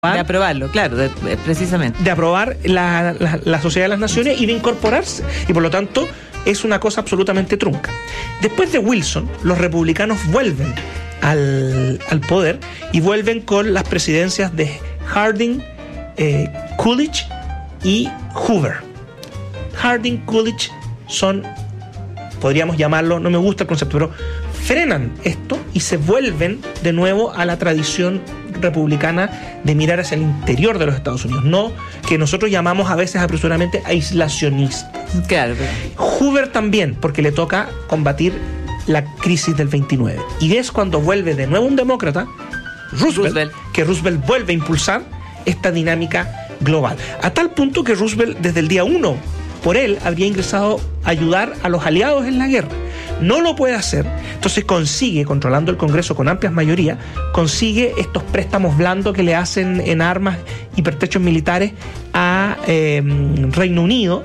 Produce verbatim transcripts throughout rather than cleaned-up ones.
De aprobarlo, claro, de, de, precisamente. De aprobar la, la, la Sociedad de las Naciones y de incorporarse. Y por lo tanto, es una cosa absolutamente trunca. Después de Wilson, los republicanos vuelven al, al poder y vuelven con las presidencias de Harding, eh, Coolidge y Hoover. Harding, Coolidge son, podríamos llamarlo, no me gusta el concepto, pero frenan esto y se vuelven de nuevo a la tradición republicana de mirar hacia el interior de los Estados Unidos, no que nosotros llamamos a veces apresuradamente aislacionistas. Claro, claro. Hoover también, porque le toca combatir la crisis del veintinueve. Y es cuando vuelve de nuevo un demócrata, Roosevelt, Roosevelt, que Roosevelt vuelve a impulsar esta dinámica global. A tal punto que Roosevelt, desde el día uno, por él, habría ingresado a ayudar a los aliados en la guerra. No lo puede hacer, entonces consigue, controlando el Congreso con amplias mayorías, consigue estos préstamos blandos que le hacen en armas y pertrechos militares a eh, Reino Unido,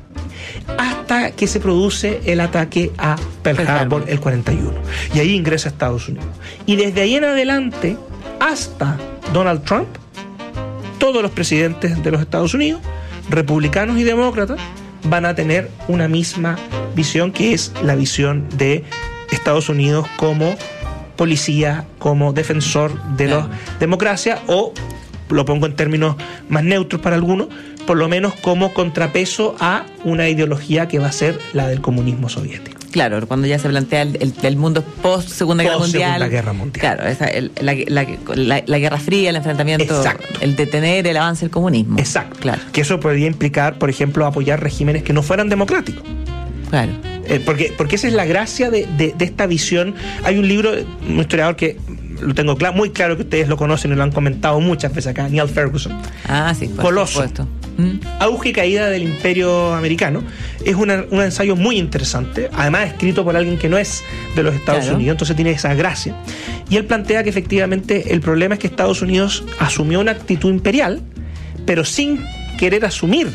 hasta que se produce el ataque a Pearl Harbor el cuarenta y uno. Y ahí ingresa a Estados Unidos. Y desde ahí en adelante, hasta Donald Trump, todos los presidentes de los Estados Unidos, republicanos y demócratas, van a tener una misma visión, que es la visión de Estados Unidos como policía, como defensor de la democracia, o, lo pongo en términos más neutros para algunos, por lo menos como contrapeso a una ideología que va a ser la del comunismo soviético. Claro, cuando ya se plantea el, el, el mundo post Segunda Guerra Mundial. Segunda Guerra Mundial. Claro, esa, el, la, la, la, la Guerra Fría, el enfrentamiento, exacto, el detener el avance del comunismo. Exacto. Claro. Que eso podría implicar, por ejemplo, apoyar regímenes que no fueran democráticos. Claro. Eh, porque, porque esa es la gracia de, de, de esta visión. Hay un libro, un historiador que lo tengo claro, muy claro, que ustedes lo conocen y lo han comentado muchas veces acá, Neil Ferguson. Ah, sí, por Coloso. supuesto. ¿Mm? Auge y caída del Imperio Americano. Es una, un ensayo muy interesante, además escrito por alguien que no es de los Estados claro. Unidos, entonces tiene esa gracia. Y él plantea que efectivamente el problema es que Estados Unidos asumió una actitud imperial, pero sin querer asumir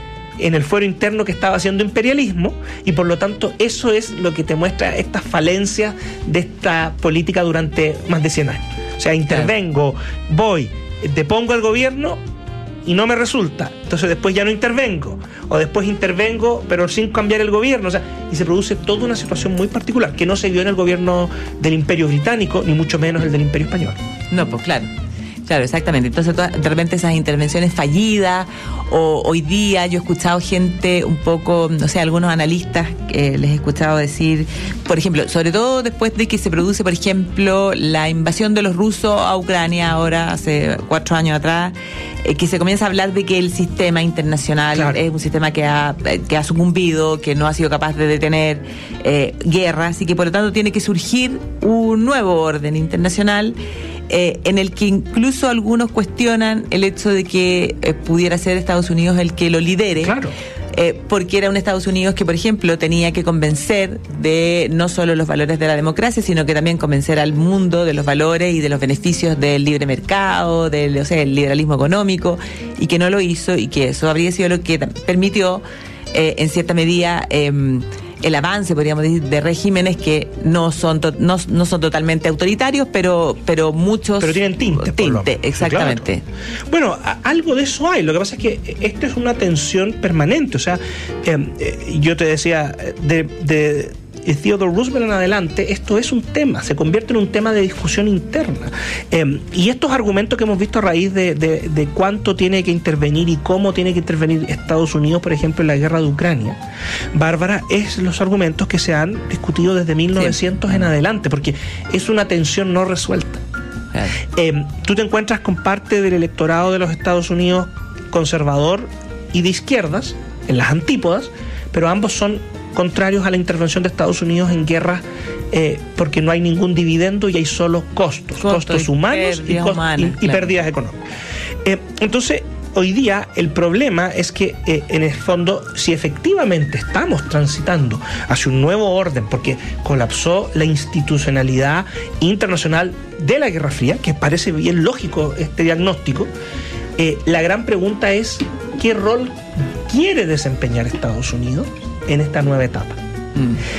en el fuero interno que estaba haciendo imperialismo, y por lo tanto eso es lo que te muestra estas falencias de esta política durante más de cien años. O sea, intervengo, voy, depongo al gobierno y no me resulta, entonces después ya no intervengo, o después intervengo pero sin cambiar el gobierno, o sea, y se produce toda una situación muy particular que no se vio en el gobierno del Imperio Británico, ni mucho menos el del Imperio Español. No, pues claro. Claro, exactamente. Entonces, de repente esas intervenciones fallidas, o hoy día yo he escuchado gente un poco, no sé, algunos analistas que les he escuchado decir, por ejemplo, sobre todo después de que se produce, por ejemplo, la invasión de los rusos a Ucrania ahora, hace cuatro años atrás, eh, que se comienza a hablar de que el sistema internacional claro. es un sistema que ha, que ha sucumbido, que no ha sido capaz de detener eh, guerras, y que por lo tanto tiene que surgir un nuevo orden internacional. Eh, en el que incluso algunos cuestionan el hecho de que eh, pudiera ser Estados Unidos el que lo lidere. Claro. Eh, porque era un Estados Unidos que, por ejemplo, tenía que convencer de no solo los valores de la democracia, sino que también convencer al mundo de los valores y de los beneficios del libre mercado, del, o sea, el liberalismo económico, y que no lo hizo, y que eso habría sido lo que permitió, eh, en cierta medida, eh, el avance, podríamos decir, de regímenes que no son to- no, no son totalmente autoritarios, pero pero muchos pero tienen tinte, tinte exactamente. Claro. Bueno, a- algo de eso hay. Lo que pasa es que esto es una tensión permanente. O sea, eh, eh, yo te decía de, de Theodore Roosevelt en adelante, esto es un tema, se convierte en un tema de discusión interna. Eh, y estos argumentos que hemos visto a raíz de, de, de cuánto tiene que intervenir y cómo tiene que intervenir Estados Unidos, por ejemplo, en la guerra de Ucrania, Bárbara, es los argumentos que se han discutido desde mil novecientos sí. en adelante, porque es una tensión no resuelta. Claro. Eh, tú te encuentras con parte del electorado de los Estados Unidos conservador y de izquierdas, en las antípodas, pero ambos son contrarios a la intervención de Estados Unidos en guerras, eh, porque no hay ningún dividendo y hay solo costos, Costo costos y humanos y, cost- humanas, y, y claro. pérdidas económicas. Eh, entonces, hoy día el problema es que, eh, en el fondo, si efectivamente estamos transitando hacia un nuevo orden, porque colapsó la institucionalidad internacional de la Guerra Fría, que parece bien lógico este diagnóstico, eh, la gran pregunta es, ¿qué rol quiere desempeñar Estados Unidos en esta nueva etapa?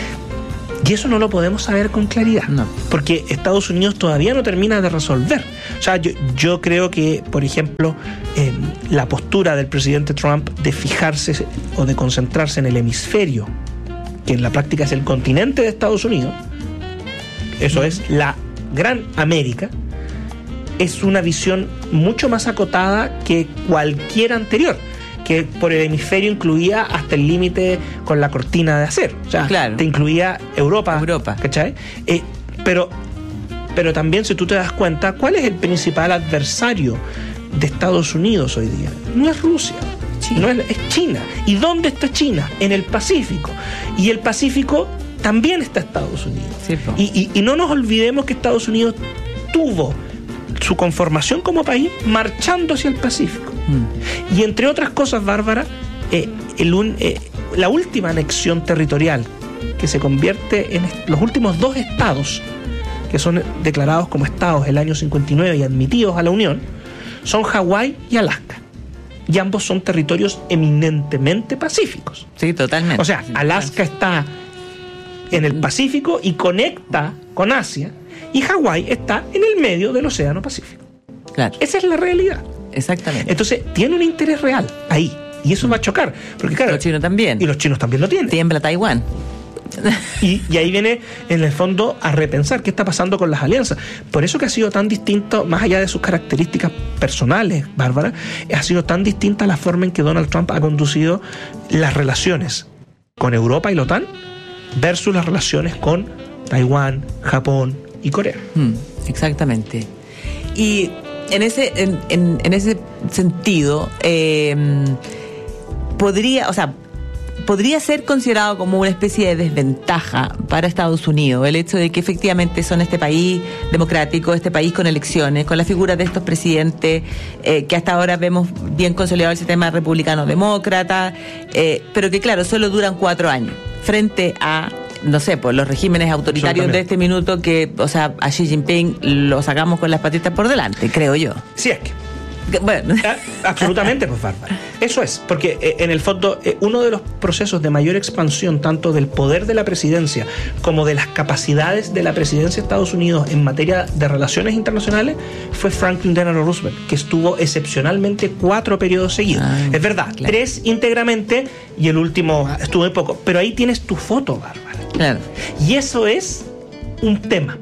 Mm. Y eso no lo podemos saber con claridad, no. porque Estados Unidos todavía no termina de resolver O sea, yo, yo creo que, por ejemplo, eh, la postura del presidente Trump de fijarse o de concentrarse en el hemisferio, que en la práctica es el continente de Estados Unidos, eso es la Gran América, es una visión mucho más acotada que cualquier anterior, que por el hemisferio incluía hasta el límite con la cortina de acero. O sea, claro, te incluía Europa. Europa. ¿Cachai? Eh, pero, pero también, si tú te das cuenta, ¿cuál es el principal adversario de Estados Unidos hoy día? No es Rusia. No es, es China. ¿Y dónde está China? En el Pacífico. Y el Pacífico también está Estados Unidos. Sí, y, y, y no nos olvidemos que Estados Unidos tuvo su conformación como país marchando hacia el Pacífico. Mm. Y entre otras cosas, Bárbara, eh, el un, eh, la última anexión territorial que se convierte en los últimos dos estados que son declarados como estados el año cincuenta y nueve y admitidos a la Unión, son Hawái y Alaska. Y ambos son territorios eminentemente pacíficos. Sí, totalmente. O sea, Alaska está en el Pacífico y conecta con Asia, y Hawái está en el medio del Océano Pacífico. Claro. Esa es la realidad. Exactamente. Entonces, tiene un interés real ahí, y eso va a chocar. Porque, claro, los chinos también. Y los chinos también lo tienen. Tiembla Taiwán. Y, y ahí viene, en el fondo, a repensar qué está pasando con las alianzas. Por eso que ha sido tan distinto, más allá de sus características personales, Bárbara, ha sido tan distinta la forma en que Donald Trump ha conducido las relaciones con Europa y la OTAN versus las relaciones con Taiwán, Japón y Corea. Mm, exactamente. Y en ese, en, en, en ese sentido, eh, podría, o sea, podría ser considerado como una especie de desventaja para Estados Unidos el hecho de que efectivamente son este país democrático, este país con elecciones, con la figura de estos presidentes eh, que hasta ahora vemos bien consolidado el sistema republicano-demócrata, eh, pero que claro, solo duran cuatro años frente a, no sé, pues los regímenes autoritarios de este minuto que, o sea, a Xi Jinping lo sacamos con las patitas por delante, creo yo. Sí, es que bueno. Absolutamente, pues, Bárbara. Eso es, porque eh, en el fondo eh, uno de los procesos de mayor expansión tanto del poder de la presidencia como de las capacidades de la presidencia de Estados Unidos en materia de relaciones internacionales fue Franklin Delano Roosevelt, que estuvo excepcionalmente cuatro periodos seguidos. Ah, es verdad, claro. Tres íntegramente y el último estuvo muy poco, pero ahí tienes tu foto, Bárbara. Claro. Y eso es un tema.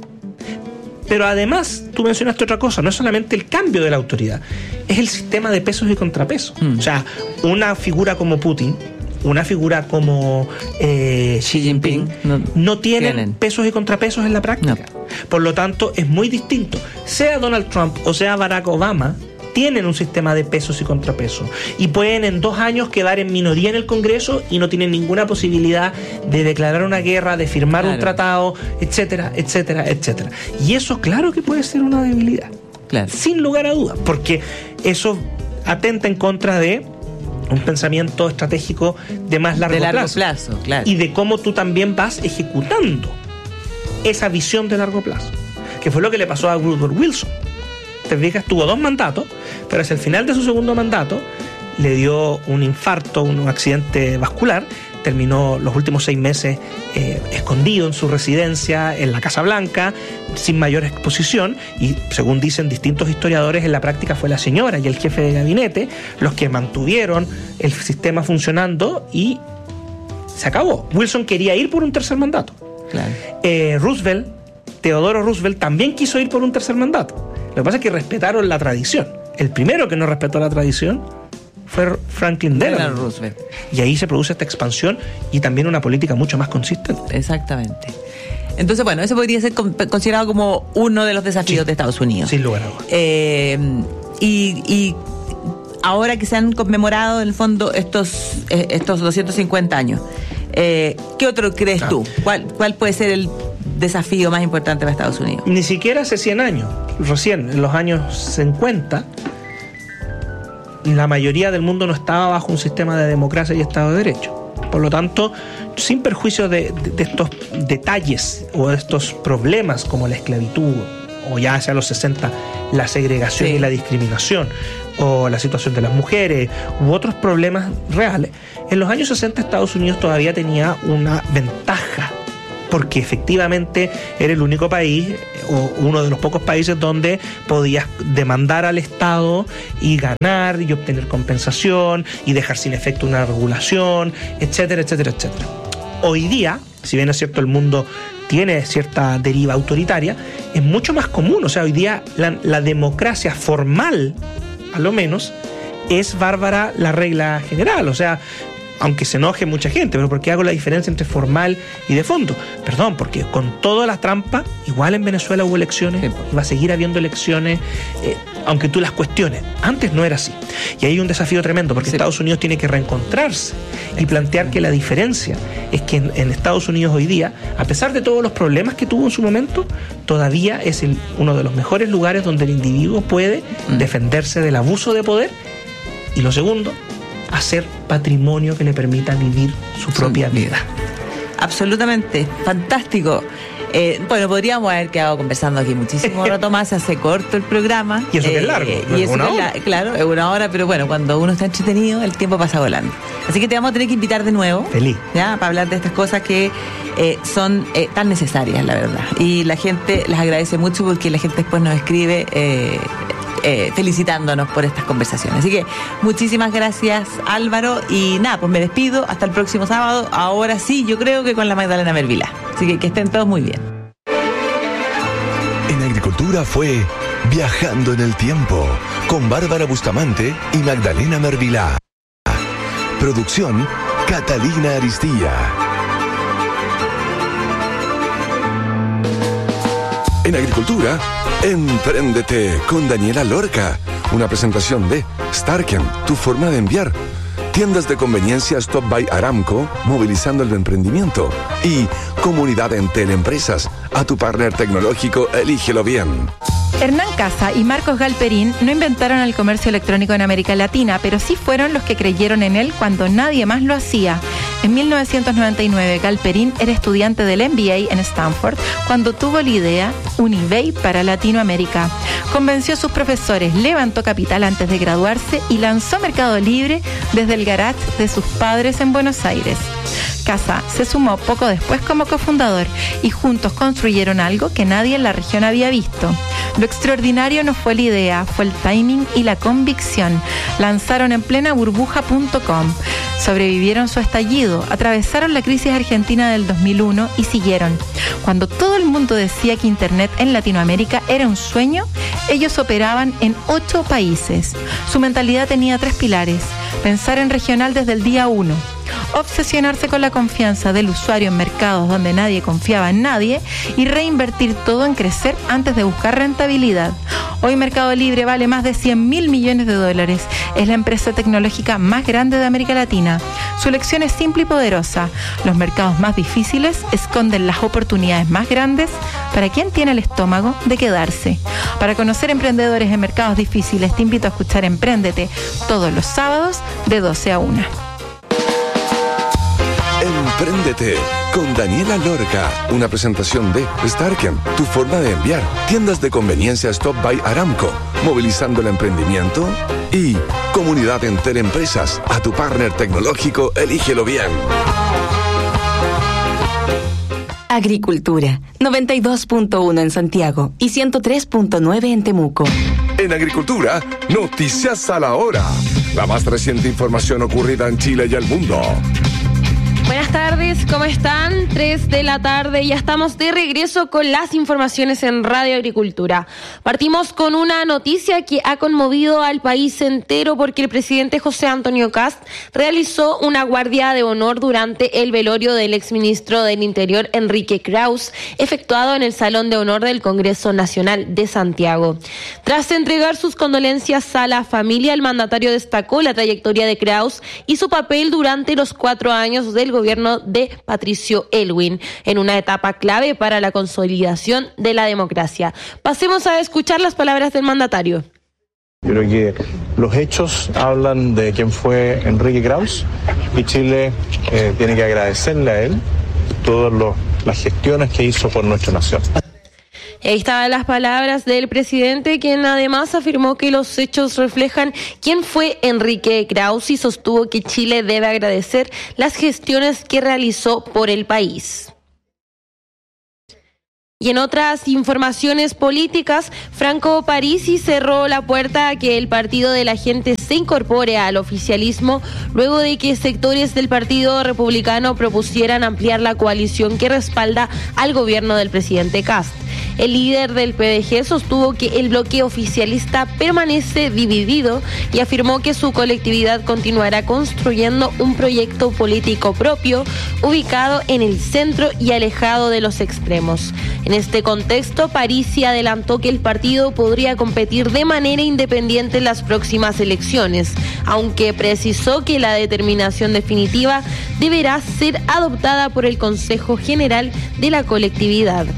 Pero además, tú mencionaste otra cosa, no es solamente el cambio de la autoridad, es el sistema de pesos y contrapesos. Mm. O sea, una figura como Putin, una figura como eh, Xi Jinping, no, no tienen, tienen pesos y contrapesos en la práctica. No. Por lo tanto, es muy distinto. Sea Donald Trump o sea Barack Obama, tienen un sistema de pesos y contrapesos y pueden en dos años quedar en minoría en el Congreso y no tienen ninguna posibilidad de declarar una guerra, de firmar claro. un tratado, etcétera, etcétera, etcétera. Y eso claro que puede ser una debilidad, claro. sin lugar a dudas, porque eso atenta en contra de un pensamiento estratégico de más largo, de largo plazo, plazo claro. y de cómo tú también vas ejecutando esa visión de largo plazo, que fue lo que le pasó a Woodrow Wilson. Te fijas, tuvo dos mandatos, pero hacia el final de su segundo mandato le dio un infarto, un accidente vascular, terminó los últimos seis meses eh, escondido en su residencia en la Casa Blanca, sin mayor exposición, y según dicen distintos historiadores, en la práctica fue la señora y el jefe de gabinete los que mantuvieron el sistema funcionando y se acabó. Wilson quería ir por un tercer mandato. Claro. Eh, Roosevelt, Teodoro Roosevelt, también quiso ir por un tercer mandato. Lo que pasa es que respetaron la tradición. El primero que no respetó la tradición fue Franklin Delano Roosevelt. Y ahí se produce esta expansión y también una política mucho más consistente. Exactamente. Entonces, bueno, eso podría ser considerado como uno de los desafíos sí, de Estados Unidos. Sin lugar a dudas. Eh, y, y ahora que se han conmemorado, en el fondo, estos, estos doscientos cincuenta años, eh, ¿qué otro crees ah. tú? ¿Cuál, ¿Cuál puede ser el desafío más importante para Estados Unidos? Ni siquiera hace cien años, recién, en los años cincuenta, la mayoría del mundo no estaba bajo un sistema de democracia y Estado de Derecho. Por lo tanto, sin perjuicio de, de, de estos detalles o de estos problemas como la esclavitud, o ya hacia los sesenta, la segregación sí. y la discriminación, o la situación de las mujeres, u otros problemas reales, en los años sesenta Estados Unidos todavía tenía una ventaja porque efectivamente era el único país o uno de los pocos países donde podías demandar al Estado y ganar y obtener compensación y dejar sin efecto una regulación, etcétera, etcétera, etcétera. Hoy día, si bien es cierto el mundo tiene cierta deriva autoritaria, es mucho más común. O sea, hoy día la, la democracia formal, a lo menos, es, Bárbara, la regla general. O sea, aunque se enoje mucha gente, pero ¿por qué hago la diferencia entre formal y de fondo? Perdón, porque con todas las trampas, igual en Venezuela hubo elecciones, sí, y va a seguir habiendo elecciones, eh, aunque tú las cuestiones. Antes no era así. Y hay un desafío tremendo, porque sí, Estados Unidos tiene que reencontrarse y plantear que la diferencia es que en, en Estados Unidos hoy día, a pesar de todos los problemas que tuvo en su momento, todavía es el, uno de los mejores lugares donde el individuo puede mm. defenderse del abuso de poder. Y lo segundo, hacer patrimonio que le permita vivir su propia vida. Absolutamente, fantástico. Eh, bueno, podríamos haber quedado conversando aquí muchísimo rato más, se hace corto el programa. Y eso eh, que es largo, y eso una hora. La, claro, es una hora, pero bueno, cuando uno está entretenido, el tiempo pasa volando. Así que te vamos a tener que invitar de nuevo. Feliz. ¿Ya? Para hablar de estas cosas que eh, son eh, tan necesarias, la verdad. Y la gente las agradece mucho porque la gente después nos escribe Eh, Eh, felicitándonos por estas conversaciones. Así que muchísimas gracias, Álvaro, y nada, pues me despido hasta el próximo sábado, ahora sí, yo creo que con la Magdalena Mervilá. Así que que estén todos muy bien. En Agricultura fue Viajando en el Tiempo con Bárbara Bustamante y Magdalena Mervilá. Producción Catalina Aristía. En Agricultura, Empréndete con Daniela Lorca. Una presentación de Starken, tu forma de enviar. Tiendas de conveniencia Stop by Aramco, movilizando el emprendimiento. Y Comunidad Entel Empresas. A tu partner tecnológico, elígelo bien. Hernán Casa y Marcos Galperín no inventaron el comercio electrónico en América Latina, pero sí fueron los que creyeron en él cuando nadie más lo hacía. En mil novecientos noventa y nueve, Galperín era estudiante del M B A en Stanford cuando tuvo la idea un eBay para Latinoamérica. Convenció a sus profesores, levantó capital antes de graduarse y lanzó Mercado Libre desde el garage de sus padres en Buenos Aires. Casa se sumó poco después como cofundador y juntos construyeron algo que nadie en la región había visto. Lo extraordinario no fue la idea, fue el timing y la convicción. Lanzaron en plena burbuja punto com. Sobrevivieron su estallido, atravesaron la crisis argentina del dos mil uno y siguieron. Cuando todo el mundo decía que Internet en Latinoamérica era un sueño, ellos operaban en ocho países. Su mentalidad tenía tres pilares: pensar en regional desde el día uno, obsesionarse con la confianza del usuario en mercados donde nadie confiaba en nadie y reinvertir todo en crecer antes de buscar rentabilidad. Hoy Mercado Libre vale más de cien mil millones de dólares. Es la empresa tecnológica más grande de América Latina. Su lección es simple y poderosa. Los mercados más difíciles esconden las oportunidades más grandes para quien tiene el estómago de quedarse. Para conocer emprendedores en mercados difíciles, te invito a escuchar Empréndete todos los sábados de doce a una. Empréndete con Daniela Lorca. Una presentación de Starken, tu forma de enviar. Tiendas de conveniencia Stop by Aramco, movilizando el emprendimiento. Y Comunidad Entel Empresas. A tu partner tecnológico, elígelo bien. Agricultura, noventa y dos punto uno en Santiago y ciento tres punto nueve en Temuco. En Agricultura, noticias a la hora. La más reciente información ocurrida en Chile y el mundo. Buenas tardes, ¿cómo están? tres de la tarde, ya estamos de regreso con las informaciones en Radio Agricultura. Partimos con una noticia que ha conmovido al país entero porque el presidente José Antonio Kast realizó una guardia de honor durante el velorio del exministro del Interior Enrique Kraus, efectuado en el Salón de Honor del Congreso Nacional de Santiago. Tras entregar sus condolencias a la familia, el mandatario destacó la trayectoria de Kraus y su papel durante los cuatro años del gobierno de Patricio Aylwin, en una etapa clave para la consolidación de la democracia. Pasemos a escuchar las palabras del mandatario. Yo creo que los hechos hablan de quién fue Enrique Kraus y Chile eh, tiene que agradecerle a él todas las gestiones que hizo por nuestra nación. Ahí estaban las palabras del presidente, quien además afirmó que los hechos reflejan quién fue Enrique Kraus y sostuvo que Chile debe agradecer las gestiones que realizó por el país. Y en otras informaciones políticas, Franco Parisi cerró la puerta a que el partido de la gente se incorpore al oficialismo luego de que sectores del Partido Republicano propusieran ampliar la coalición que respalda al gobierno del presidente Kast. El líder del P D G sostuvo que el bloque oficialista permanece dividido y afirmó que su colectividad continuará construyendo un proyecto político propio, ubicado en el centro y alejado de los extremos. En este contexto, Parisi adelantó que el partido podría competir de manera independiente en las próximas elecciones, aunque precisó que la determinación definitiva deberá ser adoptada por el Consejo General de la colectividad.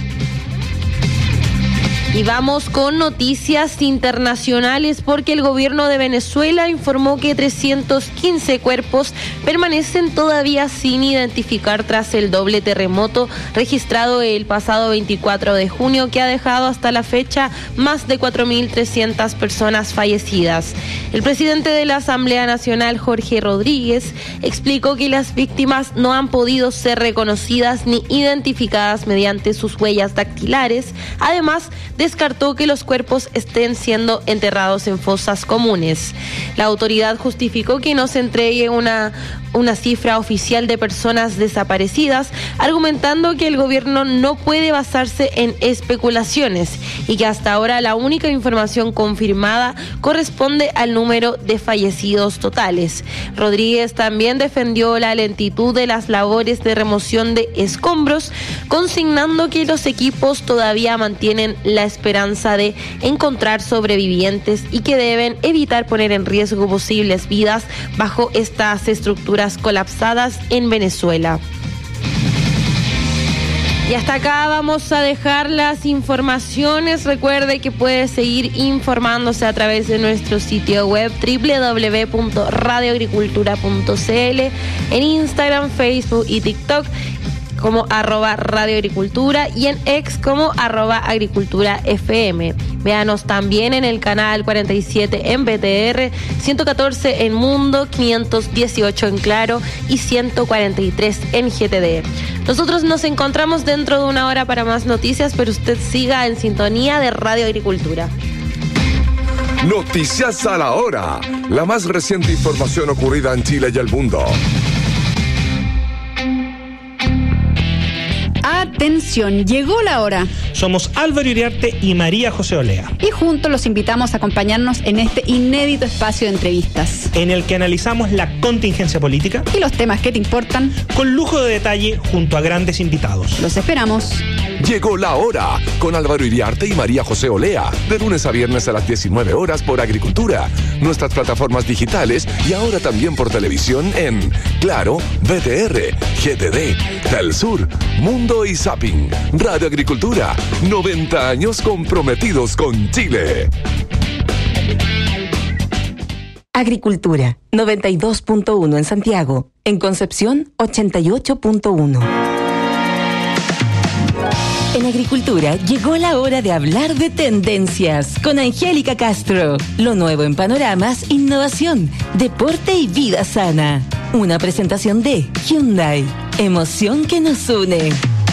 Y vamos con noticias internacionales porque el gobierno de Venezuela informó que trescientos quince cuerpos permanecen todavía sin identificar tras el doble terremoto registrado el pasado veinticuatro de junio que ha dejado hasta la fecha más de cuatro mil trescientas personas fallecidas. El presidente de la Asamblea Nacional, Jorge Rodríguez, explicó que las víctimas no han podido ser reconocidas ni identificadas mediante sus huellas dactilares. Además, descartó que los cuerpos estén siendo enterrados en fosas comunes. La autoridad justificó que no se entregue una, una cifra oficial de personas desaparecidas, argumentando que el gobierno no puede basarse en especulaciones y que hasta ahora la única información confirmada corresponde al número de fallecidos totales. Rodríguez también defendió la lentitud de las labores de remoción de escombros, consignando que los equipos todavía mantienen la esperanza de encontrar sobrevivientes y que deben evitar poner en riesgo posibles vidas bajo estas estructuras colapsadas en Venezuela. Y hasta acá vamos a dejar las informaciones. Recuerde que puede seguir informándose a través de nuestro sitio web doble u doble u doble u punto radio agricultura punto c l, en Instagram, Facebook y TikTok como arroba Radio Agricultura y en X como arroba Agricultura F M. Véanos también en el canal cuarenta y siete en B T R, ciento catorce en Mundo, quinientos dieciocho en Claro y ciento cuarenta y tres en G T D. Nosotros nos encontramos dentro de una hora para más noticias, pero usted siga en sintonía de Radio Agricultura. Noticias a la hora. La más reciente información ocurrida en Chile y el mundo. Atención, llegó la hora. Somos Álvaro Iriarte y María José Olea. Y juntos los invitamos a acompañarnos en este inédito espacio de entrevistas, en el que analizamos la contingencia política y los temas que te importan, con lujo de detalle junto a grandes invitados. Los esperamos. Llegó la hora con Álvaro Iriarte y María José Olea, de lunes a viernes a las diecinueve horas por Agricultura, nuestras plataformas digitales y ahora también por televisión en Claro, B T R, G T D, Telsur, Mundo y Zapping. Radio Agricultura, noventa años comprometidos con Chile. Agricultura, noventa y dos punto uno en Santiago. En Concepción, ochenta y ocho punto uno. En Agricultura llegó la hora de hablar de tendencias con Angélica Castro. Lo nuevo en panoramas, innovación, deporte y vida sana. Una presentación de Hyundai. Emoción que nos une.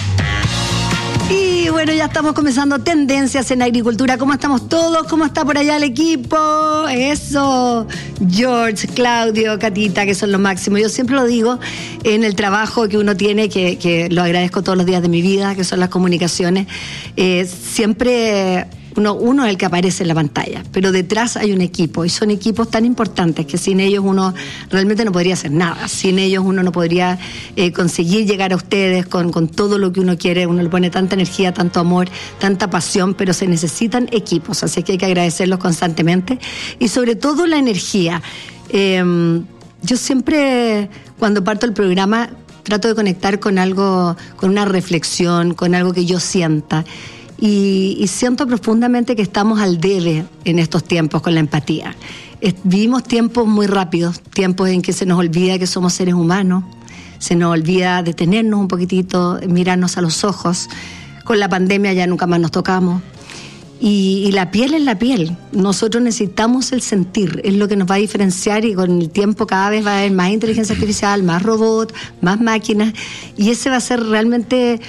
Y bueno, ya estamos comenzando Tendencias en Agricultura. ¿Cómo estamos todos? ¿Cómo está por allá el equipo? Eso, George, Claudio, Catita, que son lo máximo. Yo siempre lo digo en el trabajo que uno tiene, que, que lo agradezco todos los días de mi vida, que son las comunicaciones. Eh, siempre... Uno, uno es el que aparece en la pantalla, pero detrás hay un equipo y son equipos tan importantes que sin ellos uno realmente no podría hacer nada. Sin ellos uno no podría eh, conseguir llegar a ustedes con, con todo lo que uno quiere. Uno le pone tanta energía, tanto amor, tanta pasión, pero se necesitan equipos, así que hay que agradecerlos constantemente y sobre todo la energía. Eh, yo siempre, cuando parto el programa, trato de conectar con algo, con una reflexión, con algo que yo sienta. Y, y siento profundamente que estamos al debe en estos tiempos con la empatía. Es, vivimos tiempos muy rápidos, tiempos en que se nos olvida que somos seres humanos, se nos olvida detenernos un poquitito, mirarnos a los ojos. Con la pandemia ya nunca más nos tocamos. Y, y la piel es la piel. Nosotros necesitamos el sentir, es lo que nos va a diferenciar y con el tiempo cada vez va a haber más inteligencia artificial, más robots, más máquinas y ese va a ser realmente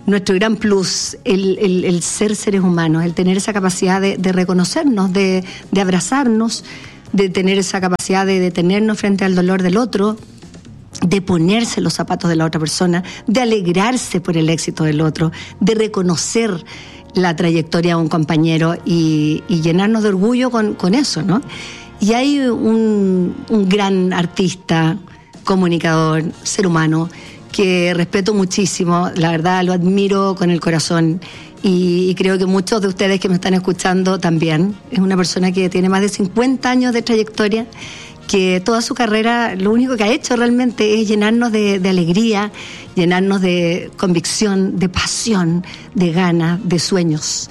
nuestro gran plus, el, el, el ser seres humanos, el tener esa capacidad de, de reconocernos, de, de abrazarnos, de tener esa capacidad de detenernos frente al dolor del otro, de ponerse los zapatos de la otra persona, de alegrarse por el éxito del otro, de reconocer la trayectoria de un compañero y, y llenarnos de orgullo con, con eso, ¿no? Y hay un, un gran artista, comunicador, ser humano, que respeto muchísimo, la verdad lo admiro con el corazón y, y creo que muchos de ustedes que me están escuchando también. Es una persona que tiene más de cincuenta años de trayectoria, que toda su carrera lo único que ha hecho realmente es llenarnos de, de alegría, llenarnos de convicción, de pasión, de ganas, de sueños.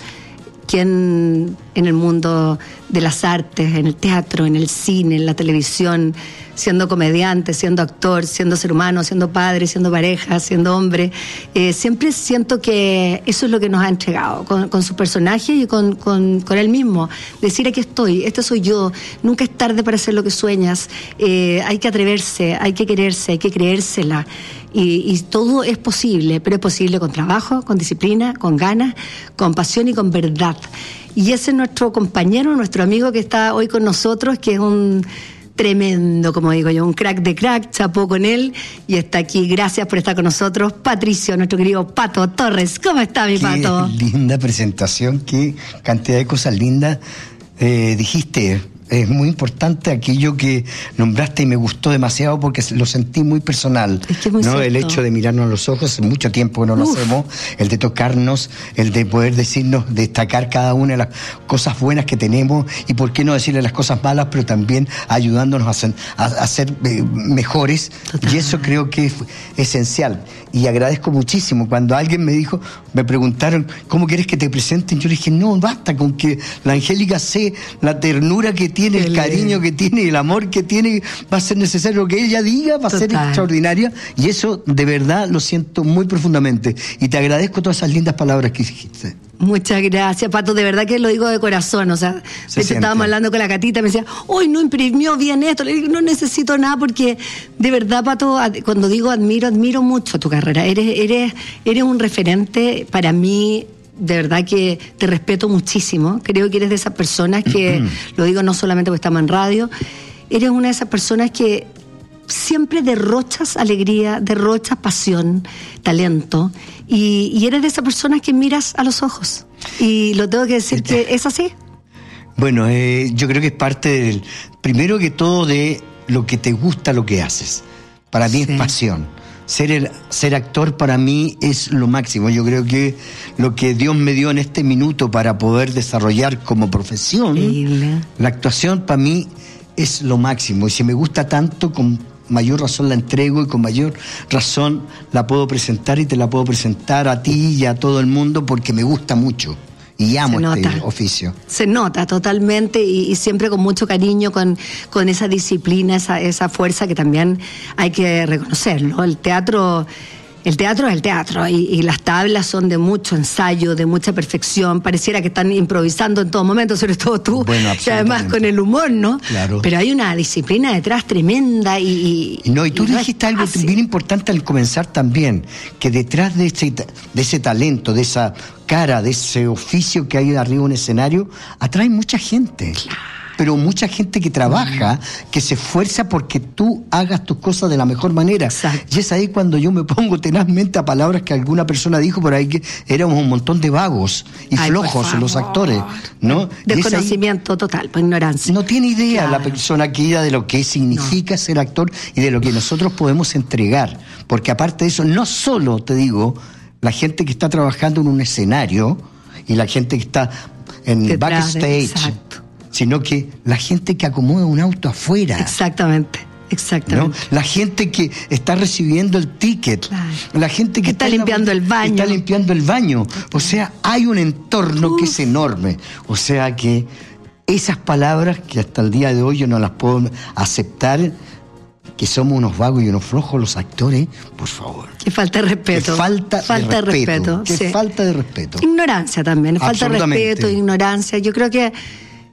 Quien en el mundo de las artes, en el teatro, en el cine, en la televisión, siendo comediante, siendo actor, siendo ser humano, siendo padre, siendo pareja, siendo hombre, eh, siempre siento que eso es lo que nos ha entregado con, con su personaje y con, con, con él mismo. Decir, aquí estoy, este soy yo, nunca es tarde para hacer lo que sueñas, eh, hay que atreverse, hay que quererse, hay que creérsela. Y, y todo es posible, pero es posible con trabajo, con disciplina, con ganas, con pasión y con verdad. Y ese es nuestro compañero, nuestro amigo que está hoy con nosotros, que es un tremendo, como digo yo, un crack de crack, chapó con él y está aquí. Gracias por estar con nosotros, Patricio, nuestro querido Pato Torres. ¿Cómo está, mi Pato? Qué linda presentación, qué cantidad de cosas lindas eh, dijiste. Es muy importante aquello que nombraste y me gustó demasiado porque lo sentí muy personal. Es que es muy ¿no? cierto. El hecho de mirarnos a los ojos, hace mucho tiempo que no lo Uf. hacemos, el de tocarnos, el de poder decirnos, destacar cada una de las cosas buenas que tenemos y por qué no decirle las cosas malas, pero también ayudándonos a ser, a, a ser eh, mejores. Total. Y eso creo que es esencial. Y agradezco muchísimo. Cuando alguien me dijo, me preguntaron, ¿cómo quieres que te presenten? Yo le dije, no, basta con que la Angélica sé la ternura que tiene, el cariño que tiene, el amor que tiene, va a ser necesario lo que ella diga, va a ser extraordinaria, y eso de verdad lo siento muy profundamente, y te agradezco todas esas lindas palabras que dijiste. Muchas gracias, Pato, de verdad que lo digo de corazón, o sea, de hecho estábamos hablando con la Catita, me decía, hoy no imprimió bien esto, le digo, no necesito nada, porque de verdad, Pato, cuando digo admiro, admiro mucho tu carrera, eres, eres, eres un referente para mí. De verdad que te respeto muchísimo. Creo que eres de esas personas que, lo digo no solamente porque estamos en radio, eres una de esas personas que siempre derrochas alegría, derrochas pasión, talento, y, y eres de esas personas que miras a los ojos. Y lo tengo que decir que es así. Bueno, eh, yo creo que es parte del, primero que todo, de lo que te gusta lo que haces. Para mí sí. Es pasión. Ser, el, ser actor para mí es lo máximo. Yo creo que lo que Dios me dio en este minuto para poder desarrollar como profesión, Increíble. La actuación para mí es lo máximo. Y si me gusta tanto, con mayor razón la entrego y con mayor razón la puedo presentar, y te la puedo presentar a ti y a todo el mundo porque me gusta mucho. Y amo este oficio. Se nota totalmente y, y siempre con mucho cariño, con, con esa disciplina, esa, esa fuerza que también hay que reconocerlo. El teatro, el teatro es el teatro y, y las tablas son de mucho ensayo, de mucha perfección. Pareciera que están improvisando en todo momento, sobre todo tú, bueno, y además con el humor, ¿no? Claro. Pero hay una disciplina detrás tremenda y... y no, y tú y dijiste no algo fácil. Bien importante al comenzar también, que detrás de ese, de ese talento, de esa cara, de ese oficio que hay arriba en un escenario, atrae mucha gente. Claro. Pero mucha gente que trabaja, que se esfuerza porque tú hagas tus cosas de la mejor manera. Exacto. Y es ahí cuando yo me pongo tenazmente a palabras que alguna persona dijo por ahí, que éramos un montón de vagos y Ay, flojos los actores, ¿no? Desconocimiento ahí, total, por ignorancia. No tiene idea claro. la persona que ella de lo que significa no. ser actor y de lo que nosotros podemos entregar. Porque aparte de eso, no solo, te digo, la gente que está trabajando en un escenario y la gente que está en Detrás backstage, de, sino que la gente que acomoda un auto afuera. Exactamente, exactamente. ¿No? La gente que está recibiendo el ticket, claro. la gente que está, está limpiando la, el baño. Está limpiando el baño. O sea, hay un entorno Uf. que es enorme. O sea que esas palabras que hasta el día de hoy yo no las puedo aceptar, que somos unos vagos y unos flojos los actores, por favor. Que falta de respeto. Que falta, falta de respeto. respeto que sí. falta de respeto. Ignorancia también, falta de respeto, ignorancia. Yo creo que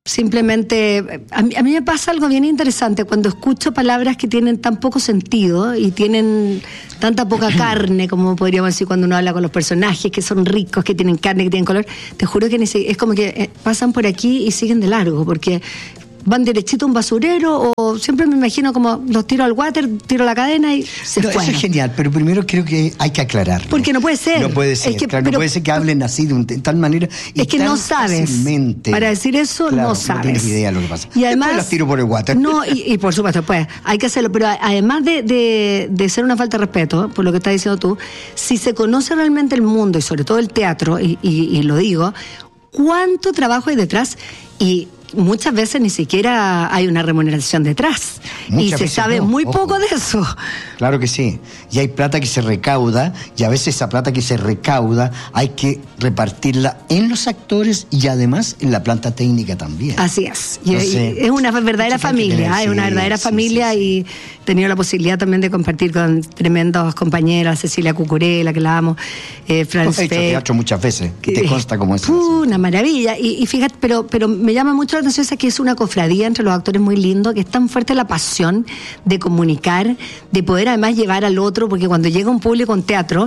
simplemente, a mí, a mí me pasa algo bien interesante cuando escucho palabras que tienen tan poco sentido y tienen tanta poca carne, como podríamos decir cuando uno habla con los personajes, que son ricos, que tienen carne, que tienen color. Te juro que ni se, es como que pasan por aquí y siguen de largo, porque van derechito a un basurero, o siempre me imagino como los tiro al water, tiro la cadena y se no, fueron. Eso es genial, pero primero creo que hay que aclarar. Porque no puede ser. No puede ser, es que, claro, pero, no puede ser que hablen así de, un, de tal manera y es que tan no sabes. Fácilmente. Para decir eso, claro, no sabes. No tienes idea de lo que pasa. Y además, después las tiro por el water. No, y, y por supuesto, pues hay que hacerlo, pero además de, de, de ser una falta de respeto, por lo que estás diciendo tú, si se conoce realmente el mundo y sobre todo el teatro, y, y, y lo digo, ¿cuánto trabajo hay detrás? Y muchas veces ni siquiera hay una remuneración detrás. Muchas y se sabe no, muy ojo. poco de eso. Claro que sí. Y hay plata que se recauda, y a veces esa plata que se recauda hay que repartirla en los actores y además en la planta técnica también. Así es. Y, Entonces, y es una verdadera familia, es sí, una verdadera sí, familia sí, sí. y he tenido la posibilidad también de compartir con tremendas compañeras, Cecilia Cucurella, que la amo, eh, Franz He hecho Fay. teatro muchas veces, y te Eh, consta cómo es. uh, una maravilla. Y, y fíjate, pero, pero me llama mucho la atención esa que es una cofradía entre los actores muy lindo, que es tan fuerte la pasión de comunicar, de poder además llevar al otro, porque cuando llega un público a un teatro,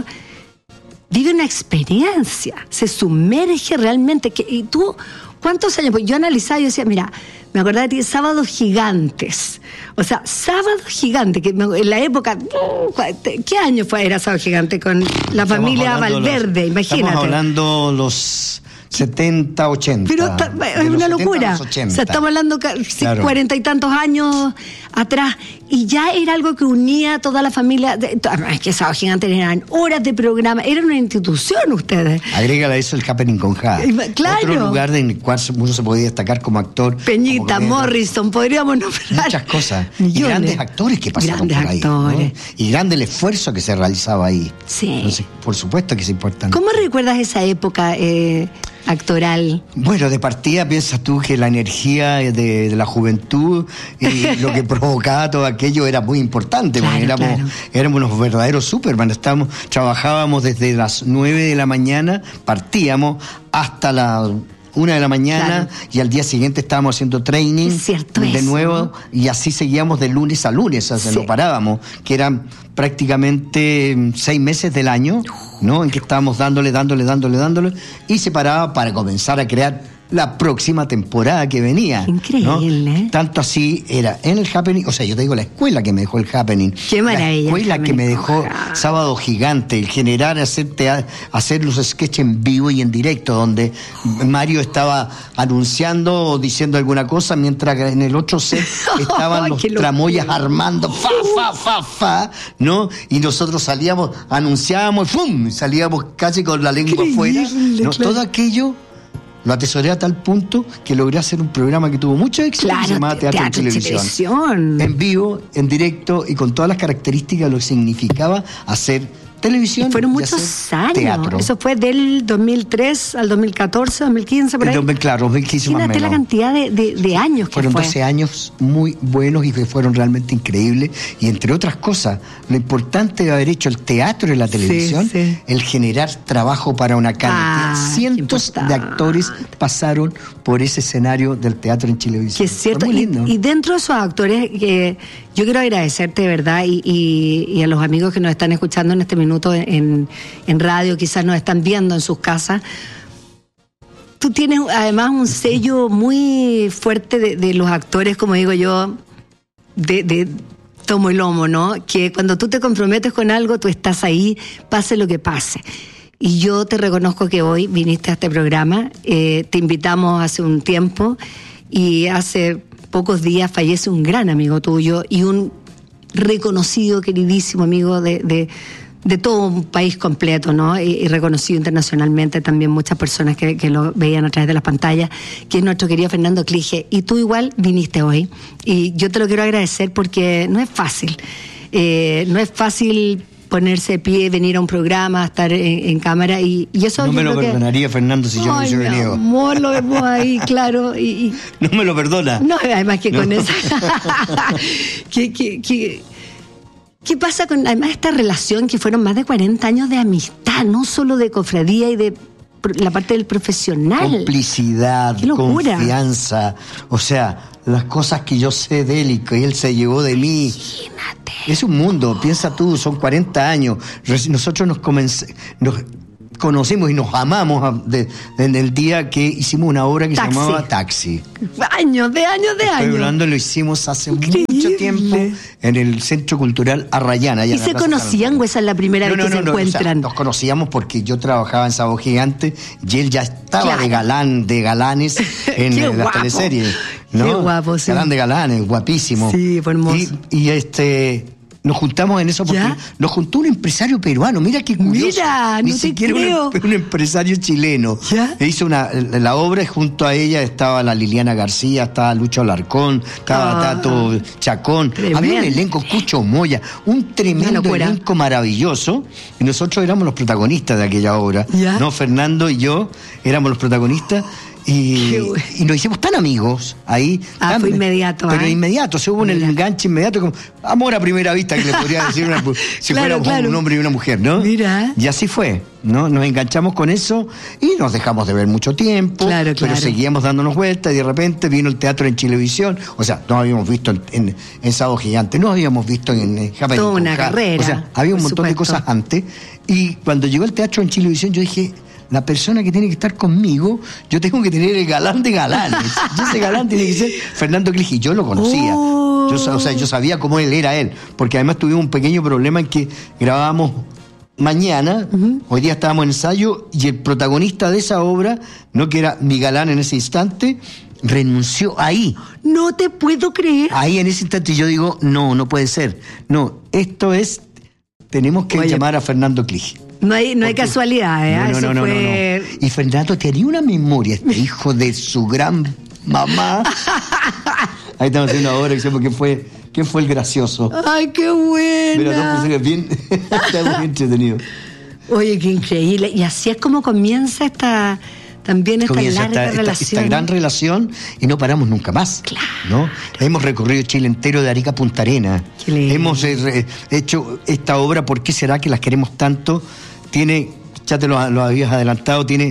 vive una experiencia, se sumerge realmente. Que, y tú, ¿cuántos años? Pues yo analizaba y decía, mira, me acordaba de ti, Sábados Gigantes. O sea, Sábados Gigantes, que me- en la época, ¿qué año fue? Era Sábado Gigante con la Estamos familia hablando Valverde, los- imagínate. Estamos hablando los setenta, ochenta. Pero está- de es los una setenta a locura. los O ochenta. sea, estamos hablando ca- sí, Claro. cuarenta y tantos años atrás. Y ya era algo que unía a toda la familia. De- to- Es que Sábado Gigante eran horas de programa. Era una institución ustedes. Agrégale a eso el Happening con Ja. Eh, claro. Otro lugar en el cual uno se podía destacar como actor. Peñita, como Morrison, podríamos nombrar. muchas cosas. Y Millones. grandes actores que pasaron Grandes por ahí. actores. ¿no? Y grande el esfuerzo que se realizaba ahí. Sí. Entonces, por supuesto que es importante. ¿Cómo recuerdas esa época eh, actoral? Bueno, de partida piensas tú que la energía de, de la juventud y lo que provocaba todo aquello era muy importante, Claro, porque éramos, claro. éramos unos verdaderos Superman. Estábamos, trabajábamos desde las nueve de la mañana, partíamos hasta la una de la mañana, Claro. y al día siguiente estábamos haciendo training Es cierto de eso, nuevo, ¿no? y así seguíamos de lunes a lunes, o sea, Sí. no parábamos, que eran prácticamente mm, seis meses del año, ¿no? En que estábamos dándole, dándole, dándole, dándole, y se paraba para comenzar a crear la próxima temporada que venía. Increíble, ¿no? ¿eh? Tanto así era en el Happening, o sea, yo te digo la escuela que me dejó el Happening. Qué maravilla, La el escuela que me Happening. dejó Ojalá. Sábado Gigante, el generar, hacer, tea- hacer los sketches en vivo y en directo, donde Mario estaba anunciando o diciendo alguna cosa, mientras que en el otro set estaban los Qué locura. tramoyas armando, fa, fa, fa, fa, ¿no? Y nosotros salíamos, anunciábamos, ¡fum! Y salíamos casi con la lengua Increíble, afuera. ¿no? claro. Todo aquello lo atesoré a tal punto que logré hacer un programa que tuvo mucho éxito, que se Claro, llamaba te- Teatro, teatro en en Televisión. televisión. En vivo, en directo y con todas las características de lo que significaba hacer televisión. Y fueron y muchos hacer años. Teatro. Eso fue del dos mil tres al dos mil catorce, dos mil quince, por ahí. El dos mil, claro, dos mil quince más o Imagínate la menos. cantidad de, de, de años que Fueron fue. doce años muy buenos y que fueron realmente increíbles. Y entre otras cosas, lo importante de haber hecho el teatro y la televisión, sí. el generar trabajo para una cantidad. Ah, Cientos qué de actores pasaron por ese escenario del teatro en Chilevisión. Que es cierto. Fue muy Y, lindo. y dentro de esos actores, que yo quiero agradecerte de verdad y, y, y a los amigos que nos están escuchando en este minuto en, en radio, quizás nos están viendo en sus casas. Tú tienes además un sello muy fuerte de, de los actores, como digo yo, de, de tomo y lomo, ¿no? Que cuando tú te comprometes con algo, tú estás ahí, pase lo que pase. Y yo te reconozco que hoy viniste a este programa, eh, te invitamos hace un tiempo y hace pocos días fallece un gran amigo tuyo y un reconocido, queridísimo amigo de, de, de todo un país completo, ¿no? Y, y reconocido internacionalmente también muchas personas que, que lo veían a través de las pantallas, que es nuestro querido Fernando Clige. Y tú igual viniste hoy. Y yo te lo quiero agradecer porque no es fácil. Eh, no es fácil ponerse de pie, venir a un programa, estar en, en cámara y, y eso No yo me lo creo que- perdonaría, Fernando, si yo no Ay, hubiese mi venido. amor, lo vemos ahí, claro. Y, y- No me lo perdona. no, además que No. con esa... ¿Qué, qué, qué, qué pasa con además esta relación que fueron más de cuarenta años de amistad, no solo de cofradía y de la parte del profesional. Complicidad, confianza. O sea, las cosas que yo sé de él y que él se llevó de mí. Imagínate. Es un mundo, piensa tú, son cuarenta años. Nosotros nos, comencé, nos conocimos y nos amamos de, de, en el día que hicimos una obra que Taxi. se llamaba Taxi. Años, de años, de Estoy años. hablando, lo hicimos hace Increíble. mucho tiempo en el Centro Cultural Arrayana. ¿Y se conocían o esa es la primera no, vez no, que no, se no, encuentran? O sea, nos conocíamos porque yo trabajaba en Sábado Gigante y él ya estaba Claro. de galán, de galanes en Qué las guapo. teleseries. ¿no? Qué guapo, sí. Galán de galanes, guapísimo. Sí, fue hermoso. Y, y este... Nos juntamos en eso porque ¿Ya? nos juntó un empresario peruano. Mira qué curioso. Mira, Ni no te siquiera un, creo. un empresario chileno. ¿Ya? E hizo una, la obra y junto a ella estaba la Liliana García, estaba Lucho Alarcón, estaba Ah, Tato Chacón. tremendo. Había un elenco, Cucho Moya, un Una tremendo locura. elenco maravilloso. Y nosotros éramos los protagonistas de aquella obra. ¿Ya? No, Fernando y yo éramos los protagonistas. Y, Qué bueno. y nos hicimos tan amigos ahí. Ah, tan- fue inmediato, Pero ¿eh? inmediato, se hubo un Mira. enganche inmediato, como amor a primera vista, que le podría decir una, si Claro, fuera claro. un hombre y una mujer, ¿no? Mira. Y así fue, ¿no? Nos enganchamos con eso y nos dejamos de ver mucho tiempo, Claro, pero claro. seguíamos dándonos vueltas y de repente vino el teatro en Chilevisión, o sea, no habíamos visto en, en, en Sábado Gigante, no habíamos visto en, en Japan Toda una Conjar. carrera, O sea, había un por montón de supuesto. cosas antes y cuando llegó el teatro en Chilevisión yo dije... La persona que tiene que estar conmigo, yo tengo que tener el galán de galanes. Y ese galán tiene que ser Fernando Clige. Yo lo conocía. Oh. Yo, sa- o sea, yo sabía cómo él era él. Porque además tuvimos un pequeño problema en que grabábamos mañana, hoy día estábamos en ensayo, y el protagonista de esa obra, no que era mi galán en ese instante, renunció ahí. No te puedo creer. Ahí en ese instante yo digo, no, no puede ser. No, esto es, tenemos que Oye. llamar a Fernando Clige. No hay, no hay Porque- casualidad, ¿eh? No, no, Eso no, no, fue... no, no. Y Fernando tenía una memoria, este hijo de su gran mamá. Ahí estamos haciendo ahora que sepa quién fue, quién fue el gracioso. ¡Ay, qué Mira, dos buena! personas bien, está muy entretenido. Oye, qué increíble. Y así es como comienza esta también esta Comienza larga esta, esta- relación. esta gran relación y no paramos nunca más. Claro. ¿no? Hemos recorrido Chile entero de Arica a Punta Arenas. Qué lindo. Hemos eh, re- hecho esta obra, ¿por qué será que las queremos tanto? Tiene, ya te lo, lo habías adelantado, tiene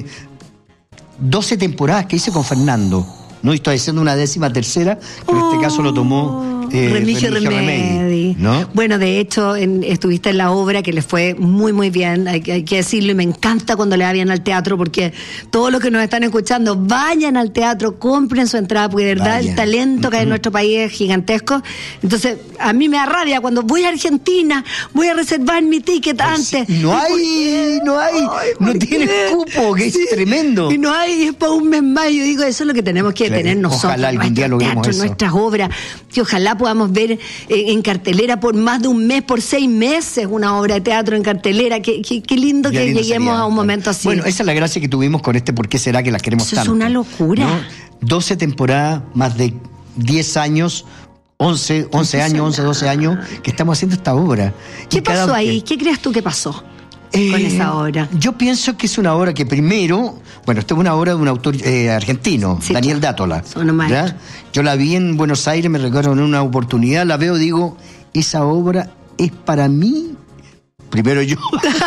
doce temporadas que hice con Fernando. ¿no? Y estoy haciendo una décima tercera, que en este caso lo tomó eh, Remigio Remedi. ¿no? Bueno, de hecho, en- estuviste en la obra que le fue muy, muy bien, hay, que- hay que decirlo, y me encanta cuando le va bien al teatro, porque todos los que nos están escuchando, vayan al teatro, compren su entrada, porque de verdad Vayan. el talento que hay en nuestro país es gigantesco. Entonces, a mí me da rabia cuando voy a Argentina, voy a reservar mi ticket antes. Y no ¿Y por hay, qué? no hay, Ay, no ¿por tienes qué? cupo, que Sí. es tremendo. Y no hay, es para un mes más. Yo digo, eso es lo que tenemos que Claro, tener nosotros. ojalá algún nuestro día logremos teatro, eso. nuestras obras. Que ojalá podamos ver eh, en cartelera por más de un mes, por seis meses, una obra de teatro en cartelera. Qué, qué, qué lindo Ya que lindo lleguemos sería. a un momento así. Bueno, esa es la gracia que tuvimos con este ¿Por qué será que las queremos Eso es tanto? una locura. ¿no? doce temporadas, más de diez años, once, once años, once, doce años, que estamos haciendo esta obra. ¿Qué Y cada pasó vez ahí? que- ¿Qué crees tú que pasó con Eh, esa obra? Yo pienso que es una obra que primero, bueno, esta es una obra de un autor eh, argentino, Sí, Daniel claro. Dátola. Son un maestro. ¿ya? Yo la vi en Buenos Aires, me recuerdo en una oportunidad, la veo, digo, esa obra es para mí, primero yo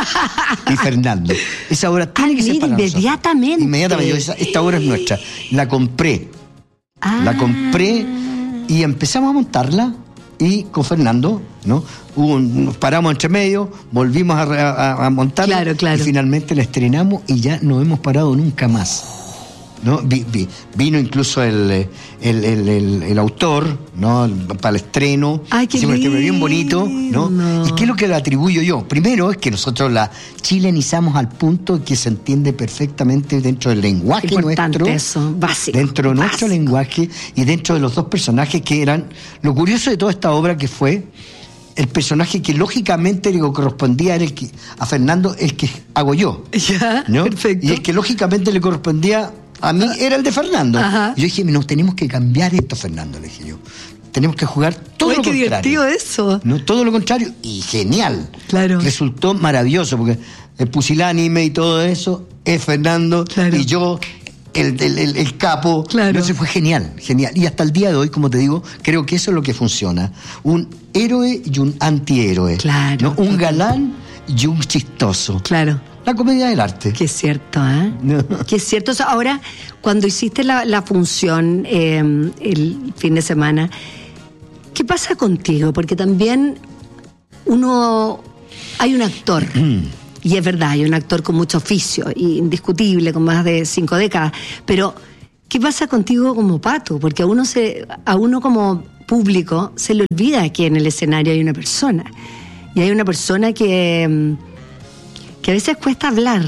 y Fernando. Esa obra tiene Ah, que ser mira, para nosotros. inmediatamente. Inmediatamente. Yo, esa- esta obra es nuestra. La compré. Ah. La compré y empezamos a montarla y con Fernando, ¿no? Hubo un- nos paramos entre medio, volvimos a, re- a- a montarla Claro, claro. y finalmente la estrenamos y ya no hemos parado nunca más. ¿No? Vi- vi- vino incluso el, eh, el, el- el- el autor, ¿no? El- para el estreno. Ay, qué hicimos un estreno bien bonito, ¿no? lindo. ¿Y qué es lo que le atribuyo yo? Primero es que nosotros la chilenizamos al punto que se entiende perfectamente dentro del lenguaje Importante nuestro. eso, básico. Dentro de nuestro básico. lenguaje y dentro de los dos personajes que eran. Lo curioso de toda esta obra que fue el personaje que lógicamente le correspondía era el que, a Fernando, el que hago yo. Ya, ¿no? perfecto. Y el que lógicamente le correspondía a mí era el de Fernando. Ajá. Y yo dije, no, tenemos que cambiar esto, Fernando, le dije yo. Tenemos que jugar todo Ay, lo qué contrario. divertido eso. No, todo lo contrario. Y genial. Claro. Resultó maravilloso, porque el pusilánime y todo eso es Fernando. Claro. Y yo, el, el, el- el capo. Claro. No sé, fue genial, genial. Y hasta el día de hoy, como te digo, creo que eso es lo que funciona. Un héroe y un antihéroe. Claro, ¿no? Un total. galán y un chistoso. Claro. La comedia del arte. Que es cierto, ¿eh? No. Que es cierto. O sea, ahora, cuando hiciste la, la función eh, el fin de semana, ¿qué pasa contigo? Porque también uno... Hay un actor, y es verdad, hay un actor con mucho oficio, indiscutible, con más de cinco décadas, pero ¿qué pasa contigo como Pato? Porque a uno, se, a uno como público se le olvida que en el escenario hay una persona, y hay una persona que... que a veces cuesta hablar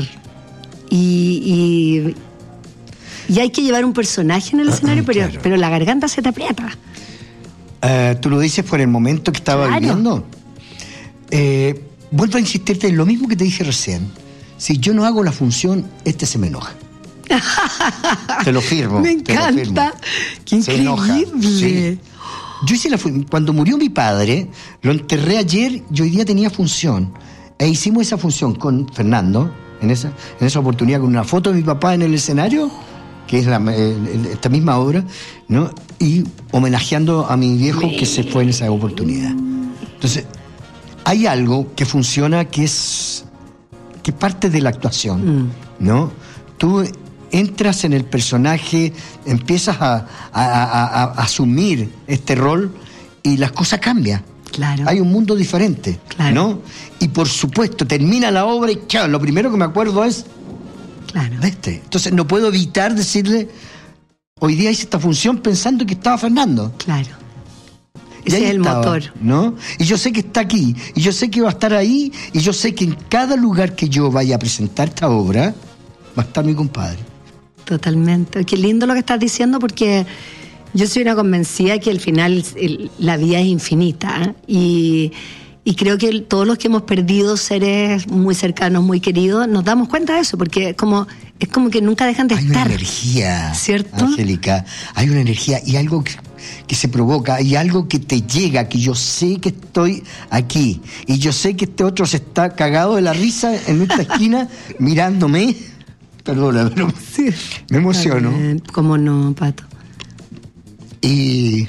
y, y, y hay que llevar un personaje en el escenario, pero, claro. pero la garganta se te aprieta. Uh, ¿Tú lo dices por el momento que estaba claro. viviendo? Eh, vuelvo a insistirte en lo mismo que te dije recién. Si yo no hago la función, este se me enoja. Te lo firmo. Me encanta. Qué increíble. Sí. Yo hice la fu- cuando murió mi padre, lo enterré ayer y hoy día tenía función. E hicimos esa función con Fernando, en esa, en esa oportunidad, con una foto de mi papá en el escenario, que es la, eh, esta misma obra, ¿no? Y homenajeando a mi viejo que se fue en esa oportunidad. Entonces, hay algo que funciona que es que parte de la actuación, mm. ¿no? Tú entras en el personaje, empiezas a, a, a, a asumir este rol y las cosas cambian. Claro. Hay un mundo diferente, claro. ¿no? Y por supuesto, termina la obra y claro, lo primero que me acuerdo es claro. de este. Entonces no puedo evitar decirle, hoy día hice esta función pensando que estaba Fernando. Claro. Ese es el estaba, motor. ¿no? Y yo sé que está aquí, y yo sé que va a estar ahí, y yo sé que en cada lugar que yo vaya a presentar esta obra, va a estar mi compadre. Totalmente. Qué lindo lo que estás diciendo, porque yo soy una convencida que al final el, la vida es infinita, ¿eh? y, y creo que el, todos los que hemos perdido seres muy cercanos, muy queridos, nos damos cuenta de eso, porque es como, es como que nunca dejan de hay estar. Hay una energía, ¿cierto? Angélica, hay una energía y algo que, que se provoca, y algo que te llega, que yo sé que estoy aquí, y yo sé que este otro se está cagado de la risa en esta esquina mirándome. Perdona, pero sí. me emociono. ¿Cómo no, Pato? Y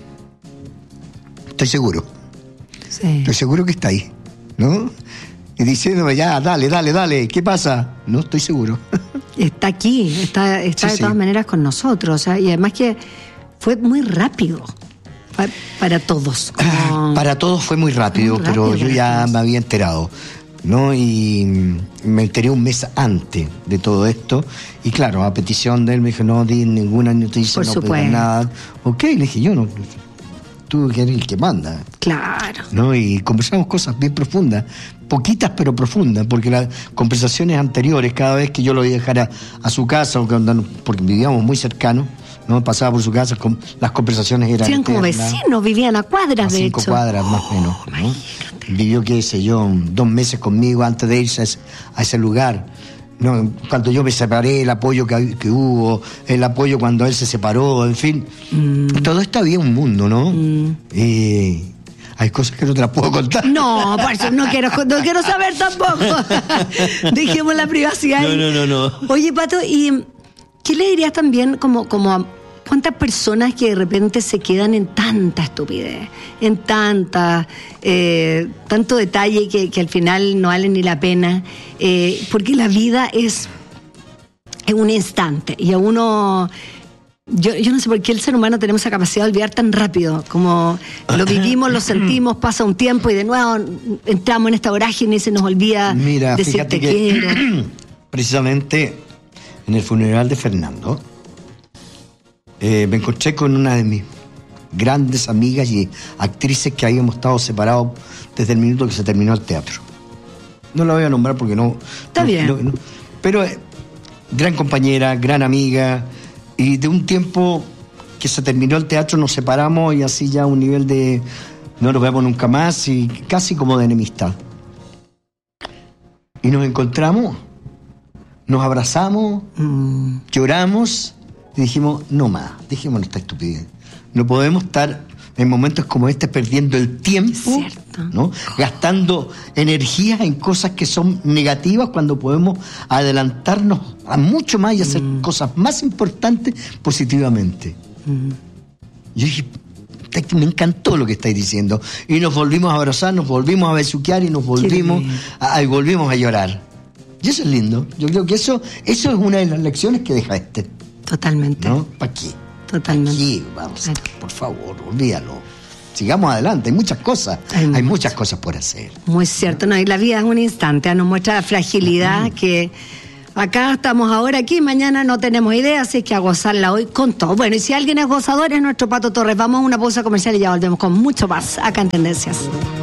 estoy seguro, sí. estoy seguro que está ahí, ¿no? Y diciéndome, ya, dale, dale, dale, ¿qué pasa? No estoy seguro. Está aquí, está, está sí, de todas sí. maneras con nosotros, o sea, y además que fue muy rápido para, para todos. Como... Para todos fue muy rápido, muy rápido pero yo ya todos. me había enterado, ¿no? Y me enteré un mes antes de todo esto, y claro, a petición de él me dijo, no di ninguna noticia, Por no pedí nada. Ok, le dije, yo no, tú eres el que manda. Claro. ¿No? Y conversamos cosas bien profundas, poquitas pero profundas, porque las conversaciones anteriores, cada vez que yo lo iba a dejar a, a su casa, porque vivíamos muy cercanos, no pasaba por su casa, con, las conversaciones eran eran como vecinos, vivían a cuadras, a de cinco hecho. cuadras más o menos, ¿no? Vivió, qué sé yo, dos meses conmigo antes de irse a ese, a ese lugar. No, cuando yo me separé, el apoyo que, que hubo, el apoyo cuando él se separó, en fin. Mm. Todo esto había un mundo, ¿no? Mm. Y hay cosas que no te las puedo contar. No, por eso no quiero, no quiero saber tampoco. Dejemos la privacidad. No, no, no, no. Oye, Pato, ¿y qué le dirías también como, como a cuántas personas que de repente se quedan en tanta estupidez, en tanta, eh, tanto detalle que, que al final no vale ni la pena? Eh, porque la vida es, es un instante y a uno... Yo, yo no sé por qué el ser humano tenemos esa capacidad de olvidar tan rápido, como lo vivimos, lo sentimos, pasa un tiempo y de nuevo entramos en esta vorágine y se nos olvida Mira, decir te que, quiero. Precisamente en el funeral de Fernando, eh, me encontré con una de mis grandes amigas y actrices que habíamos estado separados desde el minuto que se terminó el teatro. No la voy a nombrar porque no... Está no, bien. No, no, pero eh, gran compañera, gran amiga, y de un tiempo que se terminó el teatro nos separamos y así ya a un nivel de no nos vemos nunca más y casi como de enemistad. Y nos encontramos, nos abrazamos, mm. lloramos y dijimos, no más, dejémonos esta estupidez. No podemos estar en momentos como este perdiendo el tiempo, ¿no? Gastando energías en cosas que son negativas cuando podemos adelantarnos a mucho más y hacer mm. cosas más importantes positivamente. Mm. Yo dije, me encantó lo que estáis diciendo. Y nos volvimos a abrazar, nos volvimos a besuquear y nos volvimos a, y volvimos a llorar. Y eso es lindo. Yo creo que eso, eso es una de las lecciones que deja este. Totalmente. ¿No? ¿Para qué? Totalmente. ¿Para qué? Vamos, claro. Por favor, olvídalo. Sigamos adelante, hay muchas cosas. Hay, hay muchas cosas por hacer. Muy cierto, no, y la vida es un instante, nos muestra la fragilidad uh-huh. que acá estamos ahora aquí, mañana no tenemos idea, así que a gozarla hoy con todo. Bueno, y si alguien es gozador es nuestro Pato Torres. Vamos a una pausa comercial y ya volvemos con mucho más acá en Tendencias.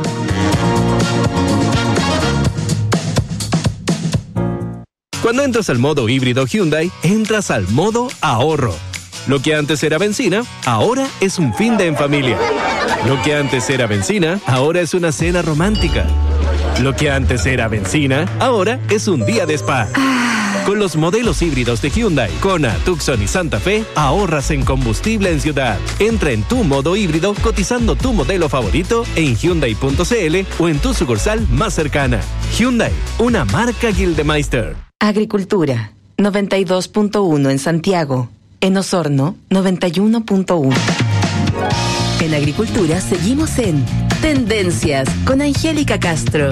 Cuando entras al modo híbrido Hyundai, entras al modo ahorro. Lo que antes era benzina, ahora es un fin de en familia. Lo que antes era benzina, ahora es una cena romántica. Lo que antes era benzina, ahora es un día de spa. Con los modelos híbridos de Hyundai, Kona, Tucson y Santa Fe, ahorras en combustible en ciudad. Entra en tu modo híbrido cotizando tu modelo favorito en Hyundai punto c l o en tu sucursal más cercana. Hyundai, una marca Gildemeister. Agricultura, noventa y dos punto uno en Santiago. En Osorno, noventa y uno punto uno. En Agricultura seguimos en Tendencias con Angélica Castro.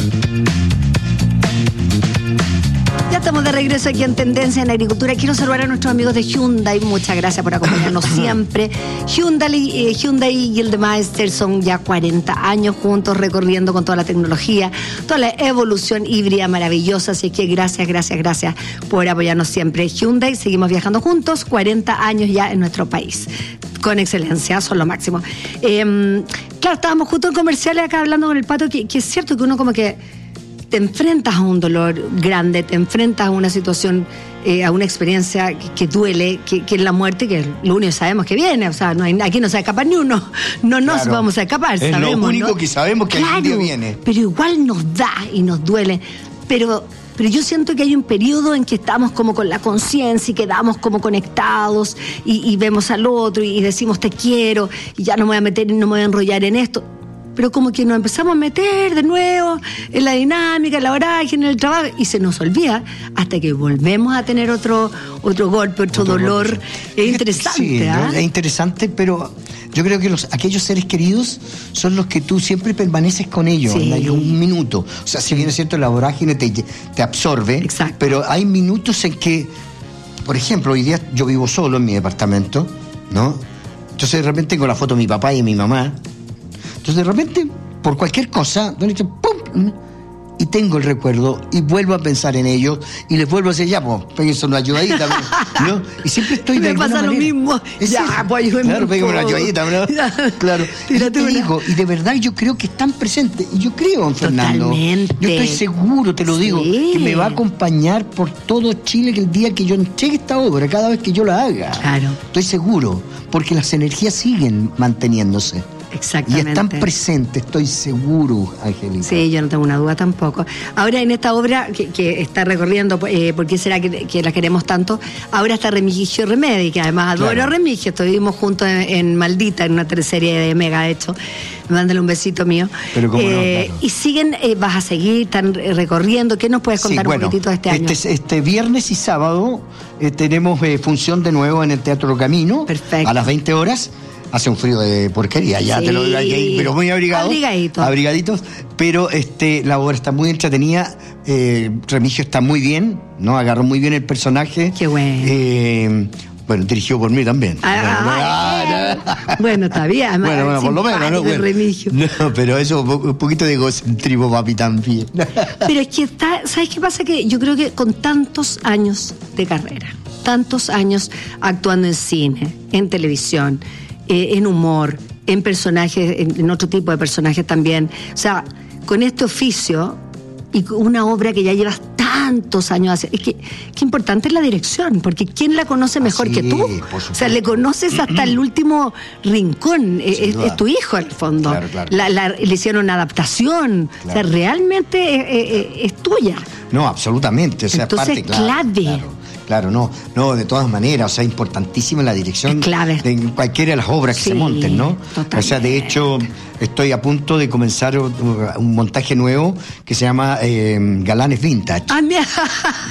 Ya estamos de regreso aquí en Tendencia en Agricultura. Quiero saludar a nuestros amigos de Hyundai. Muchas gracias por acompañarnos siempre. Hyundai, eh, Hyundai y Gildemeister son ya cuarenta años juntos recorriendo con toda la tecnología, toda la evolución híbrida maravillosa. Así que gracias, gracias, gracias por apoyarnos siempre. Hyundai, seguimos viajando juntos, cuarenta años ya en nuestro país. Con excelencia, son lo máximo. Eh, claro, estábamos justo en comerciales acá hablando con el Pato, que, que es cierto que uno como que te enfrentas a un dolor grande, te enfrentas a una situación, eh, a una experiencia que, que duele, que, que es la muerte, que es lo único que sabemos que viene. O sea, no hay, aquí no se va a escapar ni uno, no nos claro. vamos a escapar, es sabemos, lo único ¿no? que sabemos que claro, algún día viene. Pero igual nos da y nos duele. Pero, pero yo siento que hay un periodo en que estamos como con la conciencia y quedamos como conectados y, y vemos al otro y, y decimos te quiero y ya no me voy a meter y no me voy a enrollar en esto. Pero como que nos empezamos a meter de nuevo en la dinámica, en la vorágine, en el trabajo, y se nos olvida hasta que volvemos a tener otro otro golpe, otro, otro dolor. Golpe. Es interesante, sí, ¿eh? ¿no? Es interesante, pero yo creo que los aquellos seres queridos son los que tú siempre permaneces con ellos, sí. Hay un minuto. O sea, si bien es cierto, la vorágine te, te absorbe, exacto. Pero hay minutos en que, por ejemplo, hoy día yo vivo solo en mi departamento, ¿no? Entonces de repente tengo la foto de mi papá y de mi mamá. Entonces de repente, por cualquier cosa, ¡pum! Y tengo el recuerdo y vuelvo a pensar en ellos y les vuelvo a decir, ya, pues, péguense una ayudadita, ¿no? Y siempre estoy de alguna manera. Me pasa lo mismo. Es ya, eso. Pues yo claro, péguenme una ayudadita, ¿no? Claro. Y te digo, y de verdad yo creo que están presentes. Y yo creo en Fernando. Totalmente. Yo estoy seguro, te lo sí. digo, que me va a acompañar por todo Chile que el día que yo entregue esta obra, cada vez que yo la haga. Claro. Estoy seguro, porque las energías siguen manteniéndose. Exactamente. Y están presentes, estoy seguro, Angélica. Sí, yo no tengo una duda tampoco. Ahora en esta obra que, que está recorriendo, eh, ¿por qué será que, que la queremos tanto? Ahora está Remigio Remedi, que además adoro claro. a Remigio. Estuvimos juntos en, en Maldita, en una teleserie de Mega, de hecho. Mándale un besito mío. Pero cómo eh, no, claro. Y siguen, eh, vas a seguir, están recorriendo. ¿Qué nos puedes contar sí, bueno, un poquitito de este año? Este, este viernes y sábado eh, tenemos eh, función de nuevo en el Teatro Camino. Perfecto. A las veinte horas. Hace un frío de porquería, ya sí, te lo digo ahí, pero muy abrigado. Abrigaditos. Abrigaditos. Pero este, la obra está muy entretenida. Eh, Remigio está muy bien, ¿no? Agarró muy bien el personaje. Qué bueno. Eh, bueno, dirigió por mí también. Ah, bueno, ah, no. bueno, está bien. Bueno, bueno, por lo menos, ¿no? Bueno, Remigio. No, pero eso, un poquito de egocentrismo, papi, también. Pero es que está, ¿sabes qué pasa? Que yo creo que con tantos años de carrera, tantos años actuando en cine, en televisión, Eh, en humor, en personajes, en, en otro tipo de personajes también. O sea, con este oficio y con una obra que ya llevas tantos años haciendo, es que qué importante es la dirección, porque ¿quién la conoce mejor Así, que tú? O sea, le conoces hasta el último rincón. Es, es tu hijo, en el fondo. Claro, claro. La, la, le hicieron una adaptación. Claro. O sea, realmente es, es, es tuya. No, absolutamente. O sea, entonces, parte, claro, clave. Claro. Claro, no, no, de todas maneras, o sea, importantísima la dirección es clave. de cualquiera de las obras que sí, se monten, ¿no? Totalmente. O sea, de hecho, estoy a punto de comenzar un montaje nuevo que se llama eh, Galanes Vintage. Ah, mira.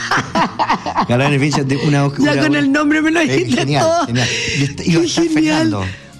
Galanes Vintage de una, ya una, con el nombre me lo dijiste eh, genial, todo. Genial, y, y lo está genial. Fernando.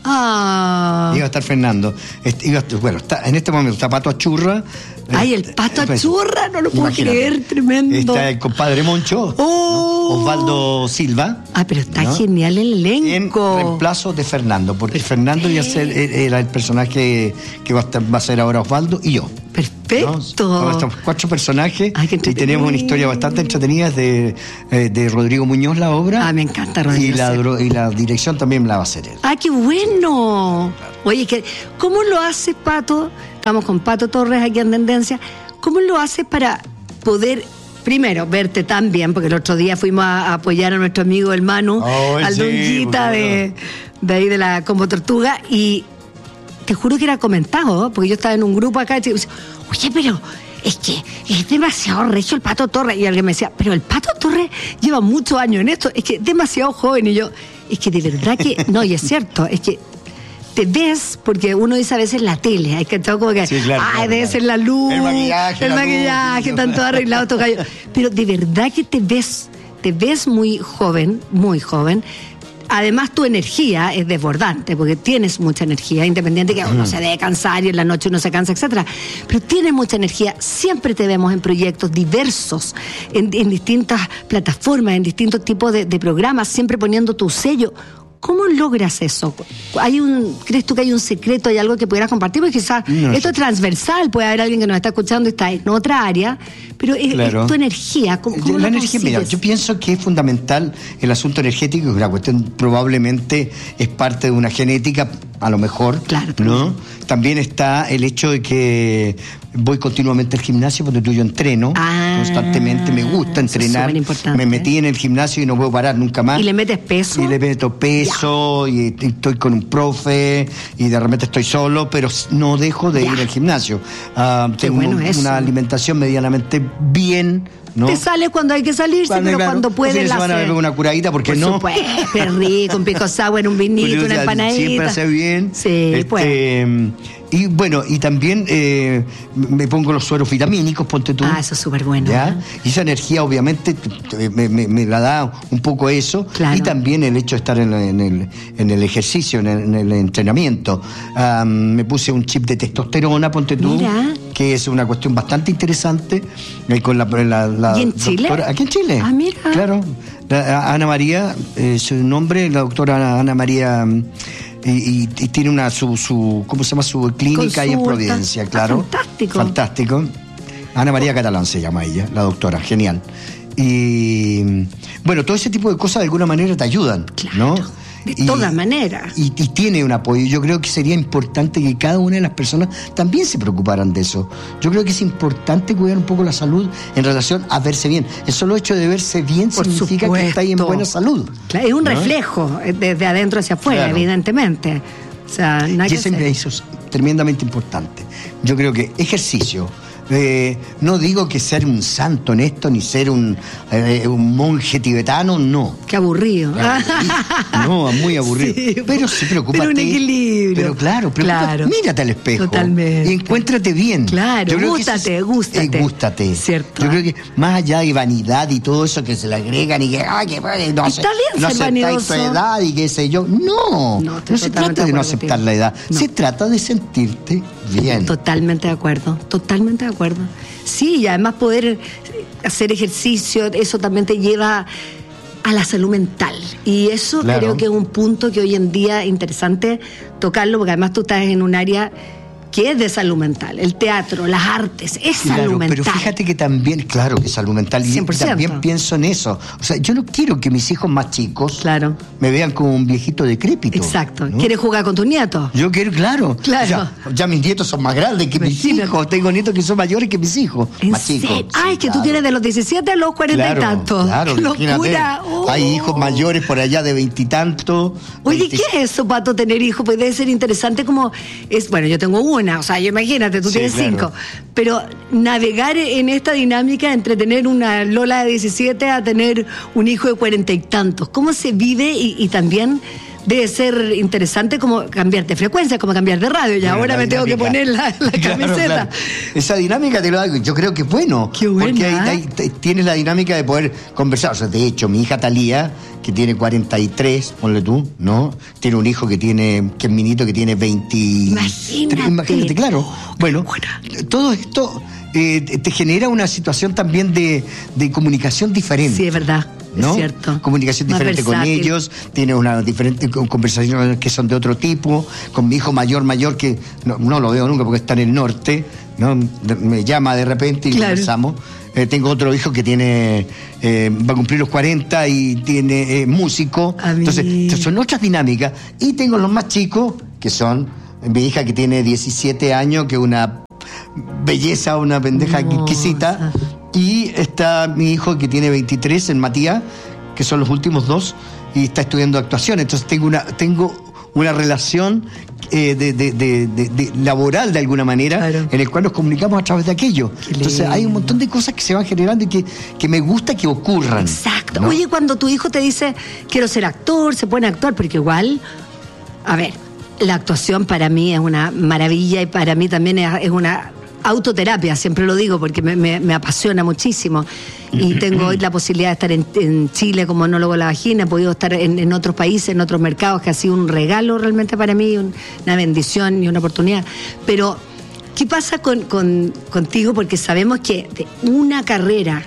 Ah. Iba a estar Fernando. Este, iba a, bueno, está, en este momento está Pato Achurra. Ay, el Pato eh, Achurra, no lo puedo imagínate. creer, tremendo. Está el compadre Moncho, Oh. ¿no? Osvaldo Silva. Ah, pero está ¿no? genial el En elenco. reemplazo de Fernando, porque Fernando iba a ser, era el personaje que va a, estar, va a ser ahora Osvaldo y yo. Perfecto. ¿no? Ahora estamos cuatro personajes. Ay, qué y tenemos una historia bastante entretenida de, eh, de Rodrigo Muñoz, la obra. Ah, me encanta Rodrigo. Y la, dro- y la dirección también la va a hacer él. ¡Ah, qué bueno! Oye, que, ¿cómo lo haces, Pato? Estamos con Pato Torres aquí en Tendencia. ¿Cómo lo haces para poder, primero, verte tan bien? Porque el otro día fuimos a, a apoyar a nuestro amigo el Manu, Oh, al sí, Donguita muy de, de ahí de la Como Tortuga, y te juro que era comentado, porque yo estaba en un grupo acá y te decía, oye, pero es que es demasiado regio el Pato Torres. Y alguien me decía, pero el Pato Torres lleva muchos años en esto, es que es demasiado joven. Y yo, es que de verdad que, no, y es cierto, es que te ves, porque uno dice a veces la tele, hay que todo como que, Sí, claro, ay, claro, debe claro. ser la luz, El maquillaje, el la maquillaje, luz, están todos arreglados, estos gallos. Pero de verdad que te ves, te ves muy joven, muy joven. Además, tu energía es desbordante, porque tienes mucha energía, independiente que uno se debe cansar y en la noche uno se cansa, etcétera. Pero tienes mucha energía. Siempre te vemos en proyectos diversos, en, en distintas plataformas, en distintos tipos de, de programas, siempre poniendo tu sello. ¿Cómo logras eso? ¿Hay un, ¿Crees tú que hay un secreto, hay algo que pudieras compartir? Porque quizás No esto sé. es transversal, puede haber alguien que nos está escuchando y está en otra área, pero es, Claro. es tu energía. ¿Cómo, cómo La la energía, mira, consigues? yo pienso que es fundamental el asunto energético, que la cuestión probablemente es parte de una genética, a lo mejor, Claro, ¿no? También está el hecho de que voy continuamente al gimnasio, porque tú yo entreno Ah, constantemente, me gusta eso es entrenar, superimportante. me metí en el gimnasio y no puedo parar nunca más. ¿Y le metes peso? Y le meto peso, y, y estoy con un profe, y de repente estoy solo, pero no dejo de Ya. ir al gimnasio. Ah, Qué tengo bueno un- eso. una alimentación medianamente bien, ¿no? Te sales cuando hay que salirse, Cuando, pero claro, cuando un puedes fin de la semana me hacer. pego una curadita, porque Por no. supuesto, es rico, un pico sour, un vinito, Pero, o una sea, empanadita. siempre hace bien. Sí, Este, pues. Y bueno, y también eh, me pongo los sueros vitamínicos, ponte tú. Ah, eso es súper bueno. ¿Ya? ¿eh? Y esa energía obviamente t- t- me, me- me la da un poco eso. Claro. Y también el hecho de estar en, en el, en el ejercicio, en el, en el entrenamiento. Ah, me puse un chip de testosterona, ponte tú, Mira. que es una cuestión bastante interesante. eh, con la, la, la ¿Y en Chile? doctora- aquí en Chile. Ah, mira. Claro. La- Ana María, eh, su nombre, la doctora Ana María... mm, Y, y- y tiene una su, su ¿cómo se llama? Su clínica ahí en Consulta. Providencia, Ah, claro. fantástico. Fantástico. Ana María Catalán se llama ella, la doctora, genial. Y bueno, todo ese tipo de cosas de alguna manera te ayudan, Claro, ¿no? de Y- todas maneras. Y, y tiene un apoyo. Yo creo que sería importante que cada una de las personas también se preocuparan de eso. Yo creo que es importante cuidar un poco la salud en relación a verse bien. El solo hecho de verse bien Por significa que está ahí en supuesto. buena salud. Claro, es un ¿no? reflejo, eh, desde adentro hacia afuera, Claro. evidentemente. O sea, nada Y que ese- hacer. eso es tremendamente importante. Yo creo que ejercicio. eh, no digo que ser un santo en esto, ni ser un, eh, un monje tibetano, no. Qué aburrido. No, muy aburrido. Sí, pero sí, preocúpate. pero un equilibrio. Pero claro, preocúpate, Claro. mírate al espejo. Totalmente. Y encuéntrate bien. Claro, Yo creo que gústate, eso es- gústate. eh, gústate. Cierto. Yo creo que más allá de vanidad y todo eso que se le agregan y que, ay, que bueno, no, Está bien no ser aceptáis vanidoso. tu edad y qué sé yo. No, No, no, estoy se totalmente trata de de no acuerdo aceptar contigo. la edad. No. Se trata de sentirte bien. Totalmente de acuerdo, totalmente de acuerdo. Sí, y además poder hacer ejercicio, eso también te lleva a la salud mental. Y eso Claro. creo que es un punto que hoy en día es interesante tocarlo, porque además tú estás en un área que es de salud mental. El teatro, las artes, es salud Claro, mental. pero fíjate que también, claro, que es salud mental. Y cien por ciento. también pienso en eso. O sea, yo no quiero que mis hijos más chicos Claro. me vean como un viejito decrépito. Exacto. ¿no? ¿Quieres jugar con tus nietos? Yo quiero, claro. Claro. O sea, ya mis nietos son más grandes que mis Imagínate. hijos. Tengo nietos que son mayores que mis hijos. ¿En Más chicos. serio? Ah, Sí, es que tú claro. tienes de los diecisiete a los cuarenta Claro, y tantos. claro, ¡Qué imagínate. locura! Oh. Hay hijos mayores por allá de veintitantos. Oye, ¿qué es eso, Pato, tener hijos? Pues debe ser interesante como... es Bueno, yo tengo una, o sea, yo imagínate, tú Sí, tienes claro. cinco. Pero navegar en esta dinámica entre tener una Lola de diecisiete a tener un hijo de cuarenta y tantos, ¿cómo se vive? Y, y también debe ser interesante como cambiar de frecuencia, como cambiar de radio. Y Bueno, ahora la me tengo que dinámica. poner la, la Claro, camiseta. claro. Esa dinámica te lo hago, yo creo que es bueno. Qué buena, porque hay- ¿eh? hay- te- tienes la dinámica de poder conversar. O sea, de hecho, mi hija Talía, que tiene cuarenta y tres, ponle tú, ¿no? Tiene un hijo que tiene, que es minito, que tiene veinte. Imagínate. Imagínate, claro. Bueno, buena. todo esto eh, te genera una situación también de, de comunicación diferente. Sí, es verdad. ¿No? Es cierto. Comunicación Más diferente con versátil. ellos, tiene una diferente con- conversaciones que son de otro tipo, con mi hijo mayor, mayor, que no, no lo veo nunca porque está en el norte, ¿no? De- me llama de repente y Claro. conversamos. Eh, tengo otro hijo que tiene, eh, va a cumplir los cuarenta y tiene eh, músico. A mí. Entonces, entonces son otras dinámicas. Y tengo los más chicos, que son mi hija que tiene diecisiete años, que es una belleza, una pendeja Hermosa. exquisita. Y está mi hijo que tiene veintitrés, el Matías, que son los últimos dos, y está estudiando actuación. Entonces tengo una, tengo una relación eh, de, de- de- de- de laboral de alguna manera, Claro. en el cual nos comunicamos a través de aquello. Qué Entonces lindo. hay un montón de cosas que se van generando y que, que me gusta que ocurran. Exacto. ¿no? Oye, cuando tu hijo te dice, quiero ser actor, se pone a actuar, porque igual, a ver, la actuación para mí es una maravilla y para mí también es, es una autoterapia, siempre lo digo, porque me, me- me apasiona muchísimo. Y tengo hoy la posibilidad de estar en, en Chile como monólogo de la vagina, he podido estar en, en otros países, en otros mercados, que ha sido un regalo realmente para mí, un- una bendición y una oportunidad. Pero, ¿qué pasa con, con- contigo? Porque sabemos que de una carrera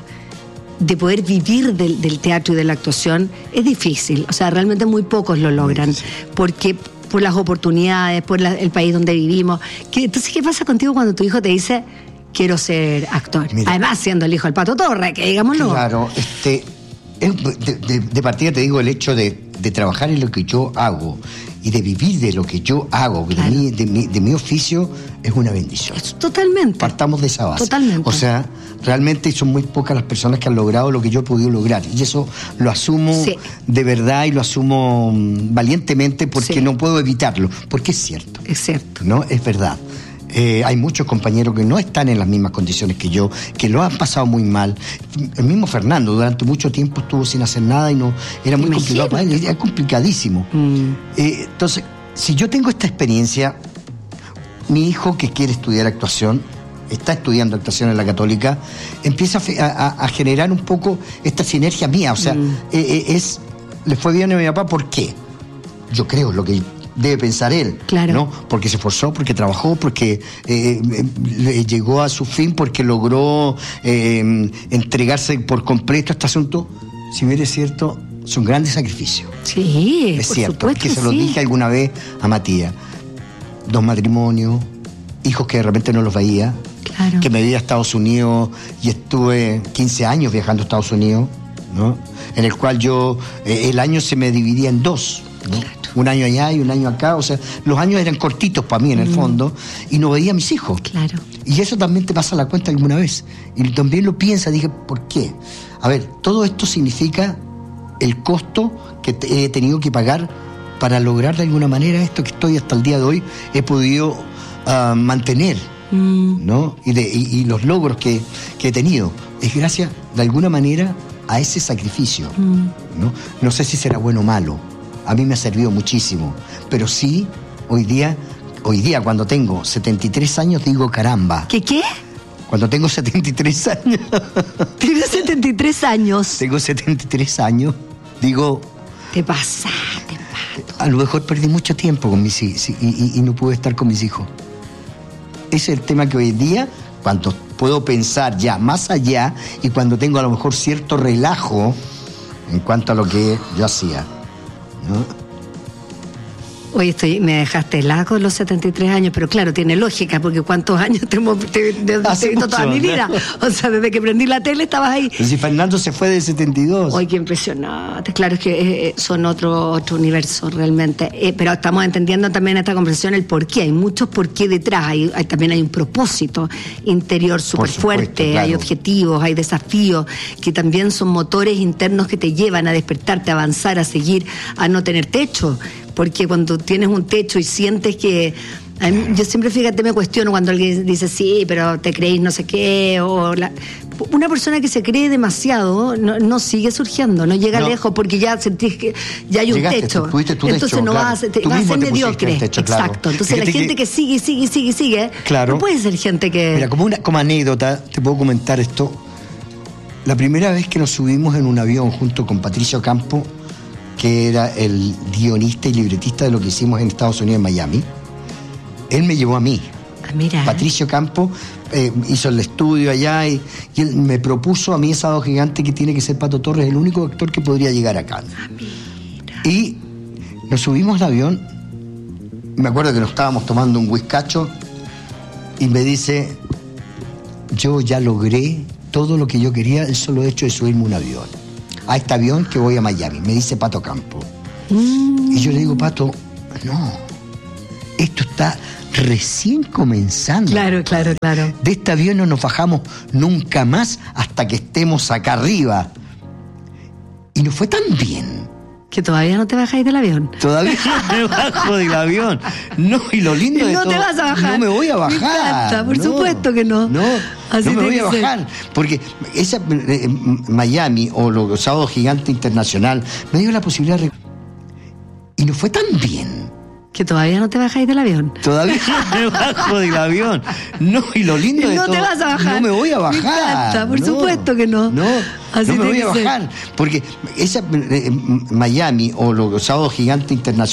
de poder vivir del, del teatro y de la actuación es difícil. O sea, realmente muy pocos lo logran. Porque por las oportunidades, por la- el país donde vivimos. ¿Qué- entonces, ¿qué pasa contigo cuando tu hijo te dice, quiero ser actor? Mira. Además, siendo el hijo del Pato Torre, que digámoslo. Claro, este, es- de, de- de partida te digo el hecho de, de trabajar en lo que yo hago y de vivir de lo que yo hago, de, Claro. mi, de, mi, de mi oficio, es una bendición. Totalmente. Partamos de esa base. Totalmente. O sea, realmente son muy pocas las personas que han logrado lo que yo he podido lograr. Y eso lo asumo Sí. de verdad y lo asumo mm, valientemente porque Sí. no puedo evitarlo. Porque es cierto. Es cierto. ¿No? Es verdad. Eh, hay muchos compañeros que no están en las mismas condiciones que yo, que lo han pasado muy mal. El mismo Fernando durante mucho tiempo estuvo sin hacer nada y no era muy Imagínate. complicado para él, era complicadísimo. Mm. Eh, entonces, si yo tengo esta experiencia, mi hijo que quiere estudiar actuación, está estudiando actuación en la Católica, empieza a, fe- a- a- a generar un poco esta sinergia mía. O sea, Mm. eh, eh, es le fue bien a mi papá, ¿por qué? Yo creo lo que debe pensar él, Claro. ¿no? Porque se esforzó, porque trabajó, porque eh, eh, le llegó a su fin, porque logró eh, entregarse por completo a este asunto. Si bien es cierto, son grandes sacrificios. Sí, Es por cierto, supuesto que se lo sí. dije alguna vez a Matías. Dos matrimonios, hijos que de repente no los veía, Claro. que me vi a Estados Unidos y estuve quince años viajando a Estados Unidos, ¿no? En el cual yo, eh, el año se me dividía en dos, ¿no? Un año allá y un año acá, o sea, los años eran cortitos para mí en el fondo, y no veía a mis hijos. Claro. Y eso también te pasa la cuenta alguna vez. Y también lo piensa, dije, ¿por qué? A ver, todo esto significa el costo que te- he tenido que pagar para lograr de alguna manera esto que estoy hasta el día de hoy, he podido ah, mantener, Mm. ¿no? Y, de- y- y los logros que, que he tenido. Es gracias, de alguna manera, a ese sacrificio, Mm. ¿no? No sé si será bueno o malo. A mí me ha servido muchísimo. Pero sí, hoy día, hoy día cuando tengo setenta y tres años, digo, caramba. ¿Qué qué? Cuando tengo setenta y tres años, Tienes setenta y tres años. tengo setenta y tres años, digo, Te pasaste, Pato. a lo mejor perdí mucho tiempo con mis hijos y, y- y no pude estar con mis hijos. Ese es el tema que hoy día, cuando puedo pensar ya más allá y cuando tengo a lo mejor cierto relajo en cuanto a lo que yo hacía, ¿no? Oye, estoy, me dejaste helada con los setenta y tres años, pero claro, tiene lógica, porque ¿cuántos años te, hemos- te, te- te he Hace visto toda mucho, mi vida? ¿no? O sea, desde que prendí la tele estabas ahí. Pero si Fernando se fue de setenta y dos. Oye, qué impresionante. Claro, es que eh, son otro otro universo realmente. Eh, pero estamos entendiendo también en esta conversación el por qué. Hay muchos por qué detrás. Hay, hay- también hay un propósito interior súper supuesto, fuerte. claro. Hay objetivos, hay desafíos que también son motores internos que te llevan a despertarte, a avanzar, a seguir, a no tener techo. Porque cuando tienes un techo y sientes que A mí, yo siempre, fíjate, me cuestiono cuando alguien dice, sí, pero te creéis no sé qué, o la... Una persona que se cree demasiado no, no sigue surgiendo, no llega no. lejos porque ya sentís que ya hay un Llegaste, techo. Tu Entonces techo, no claro. vas, te, va a ser mediocre. Techo, Exacto. Claro. Entonces Fíjate la gente que, que sigue, sigue, sigue, sigue, claro. no puede ser gente que... Mira, como, una, como anécdota, te puedo comentar esto. La primera vez que nos subimos en un avión junto con Patricio Campo, que era el guionista y libretista de lo que hicimos en Estados Unidos, en Miami, él me llevó a mí. Ah, mira. Patricio Campo eh, hizo el estudio allá y, y él me propuso a mí, Sábado Gigante, que tiene que ser Pato Torres, el único actor que podría llegar acá. Ah, mira. Y nos subimos al avión, me acuerdo que nos estábamos tomando un whiskacho y me dice, yo ya logré todo lo que yo quería, el solo hecho de subirme un avión. A este avión que voy a Miami, me dice Pato Campo. Mm. Y yo le digo, Pato, no, esto está recién comenzando. Claro, claro, claro. De este avión no nos bajamos nunca más hasta que estemos acá arriba. Y nos fue tan bien. Que todavía no te bajáis del avión. Todavía no me bajo del avión. No, y lo lindo de no todo... No te vas a bajar. No me voy a bajar. Me encanta, por no, supuesto que no. No, Así no me voy a ser. bajar. Porque esa eh, Miami o los Sábados Gigante Internacional me dio la posibilidad de... Y nos fue tan bien. Que todavía no te bajáis del avión. Todavía no me bajo del avión. No, y lo lindo de no todo... No te vas a bajar. No me voy a bajar. Me encanta, por no, supuesto que no. No, Así no me voy a ser. bajar. Porque esa eh, Miami o los Sábados Gigante Internacional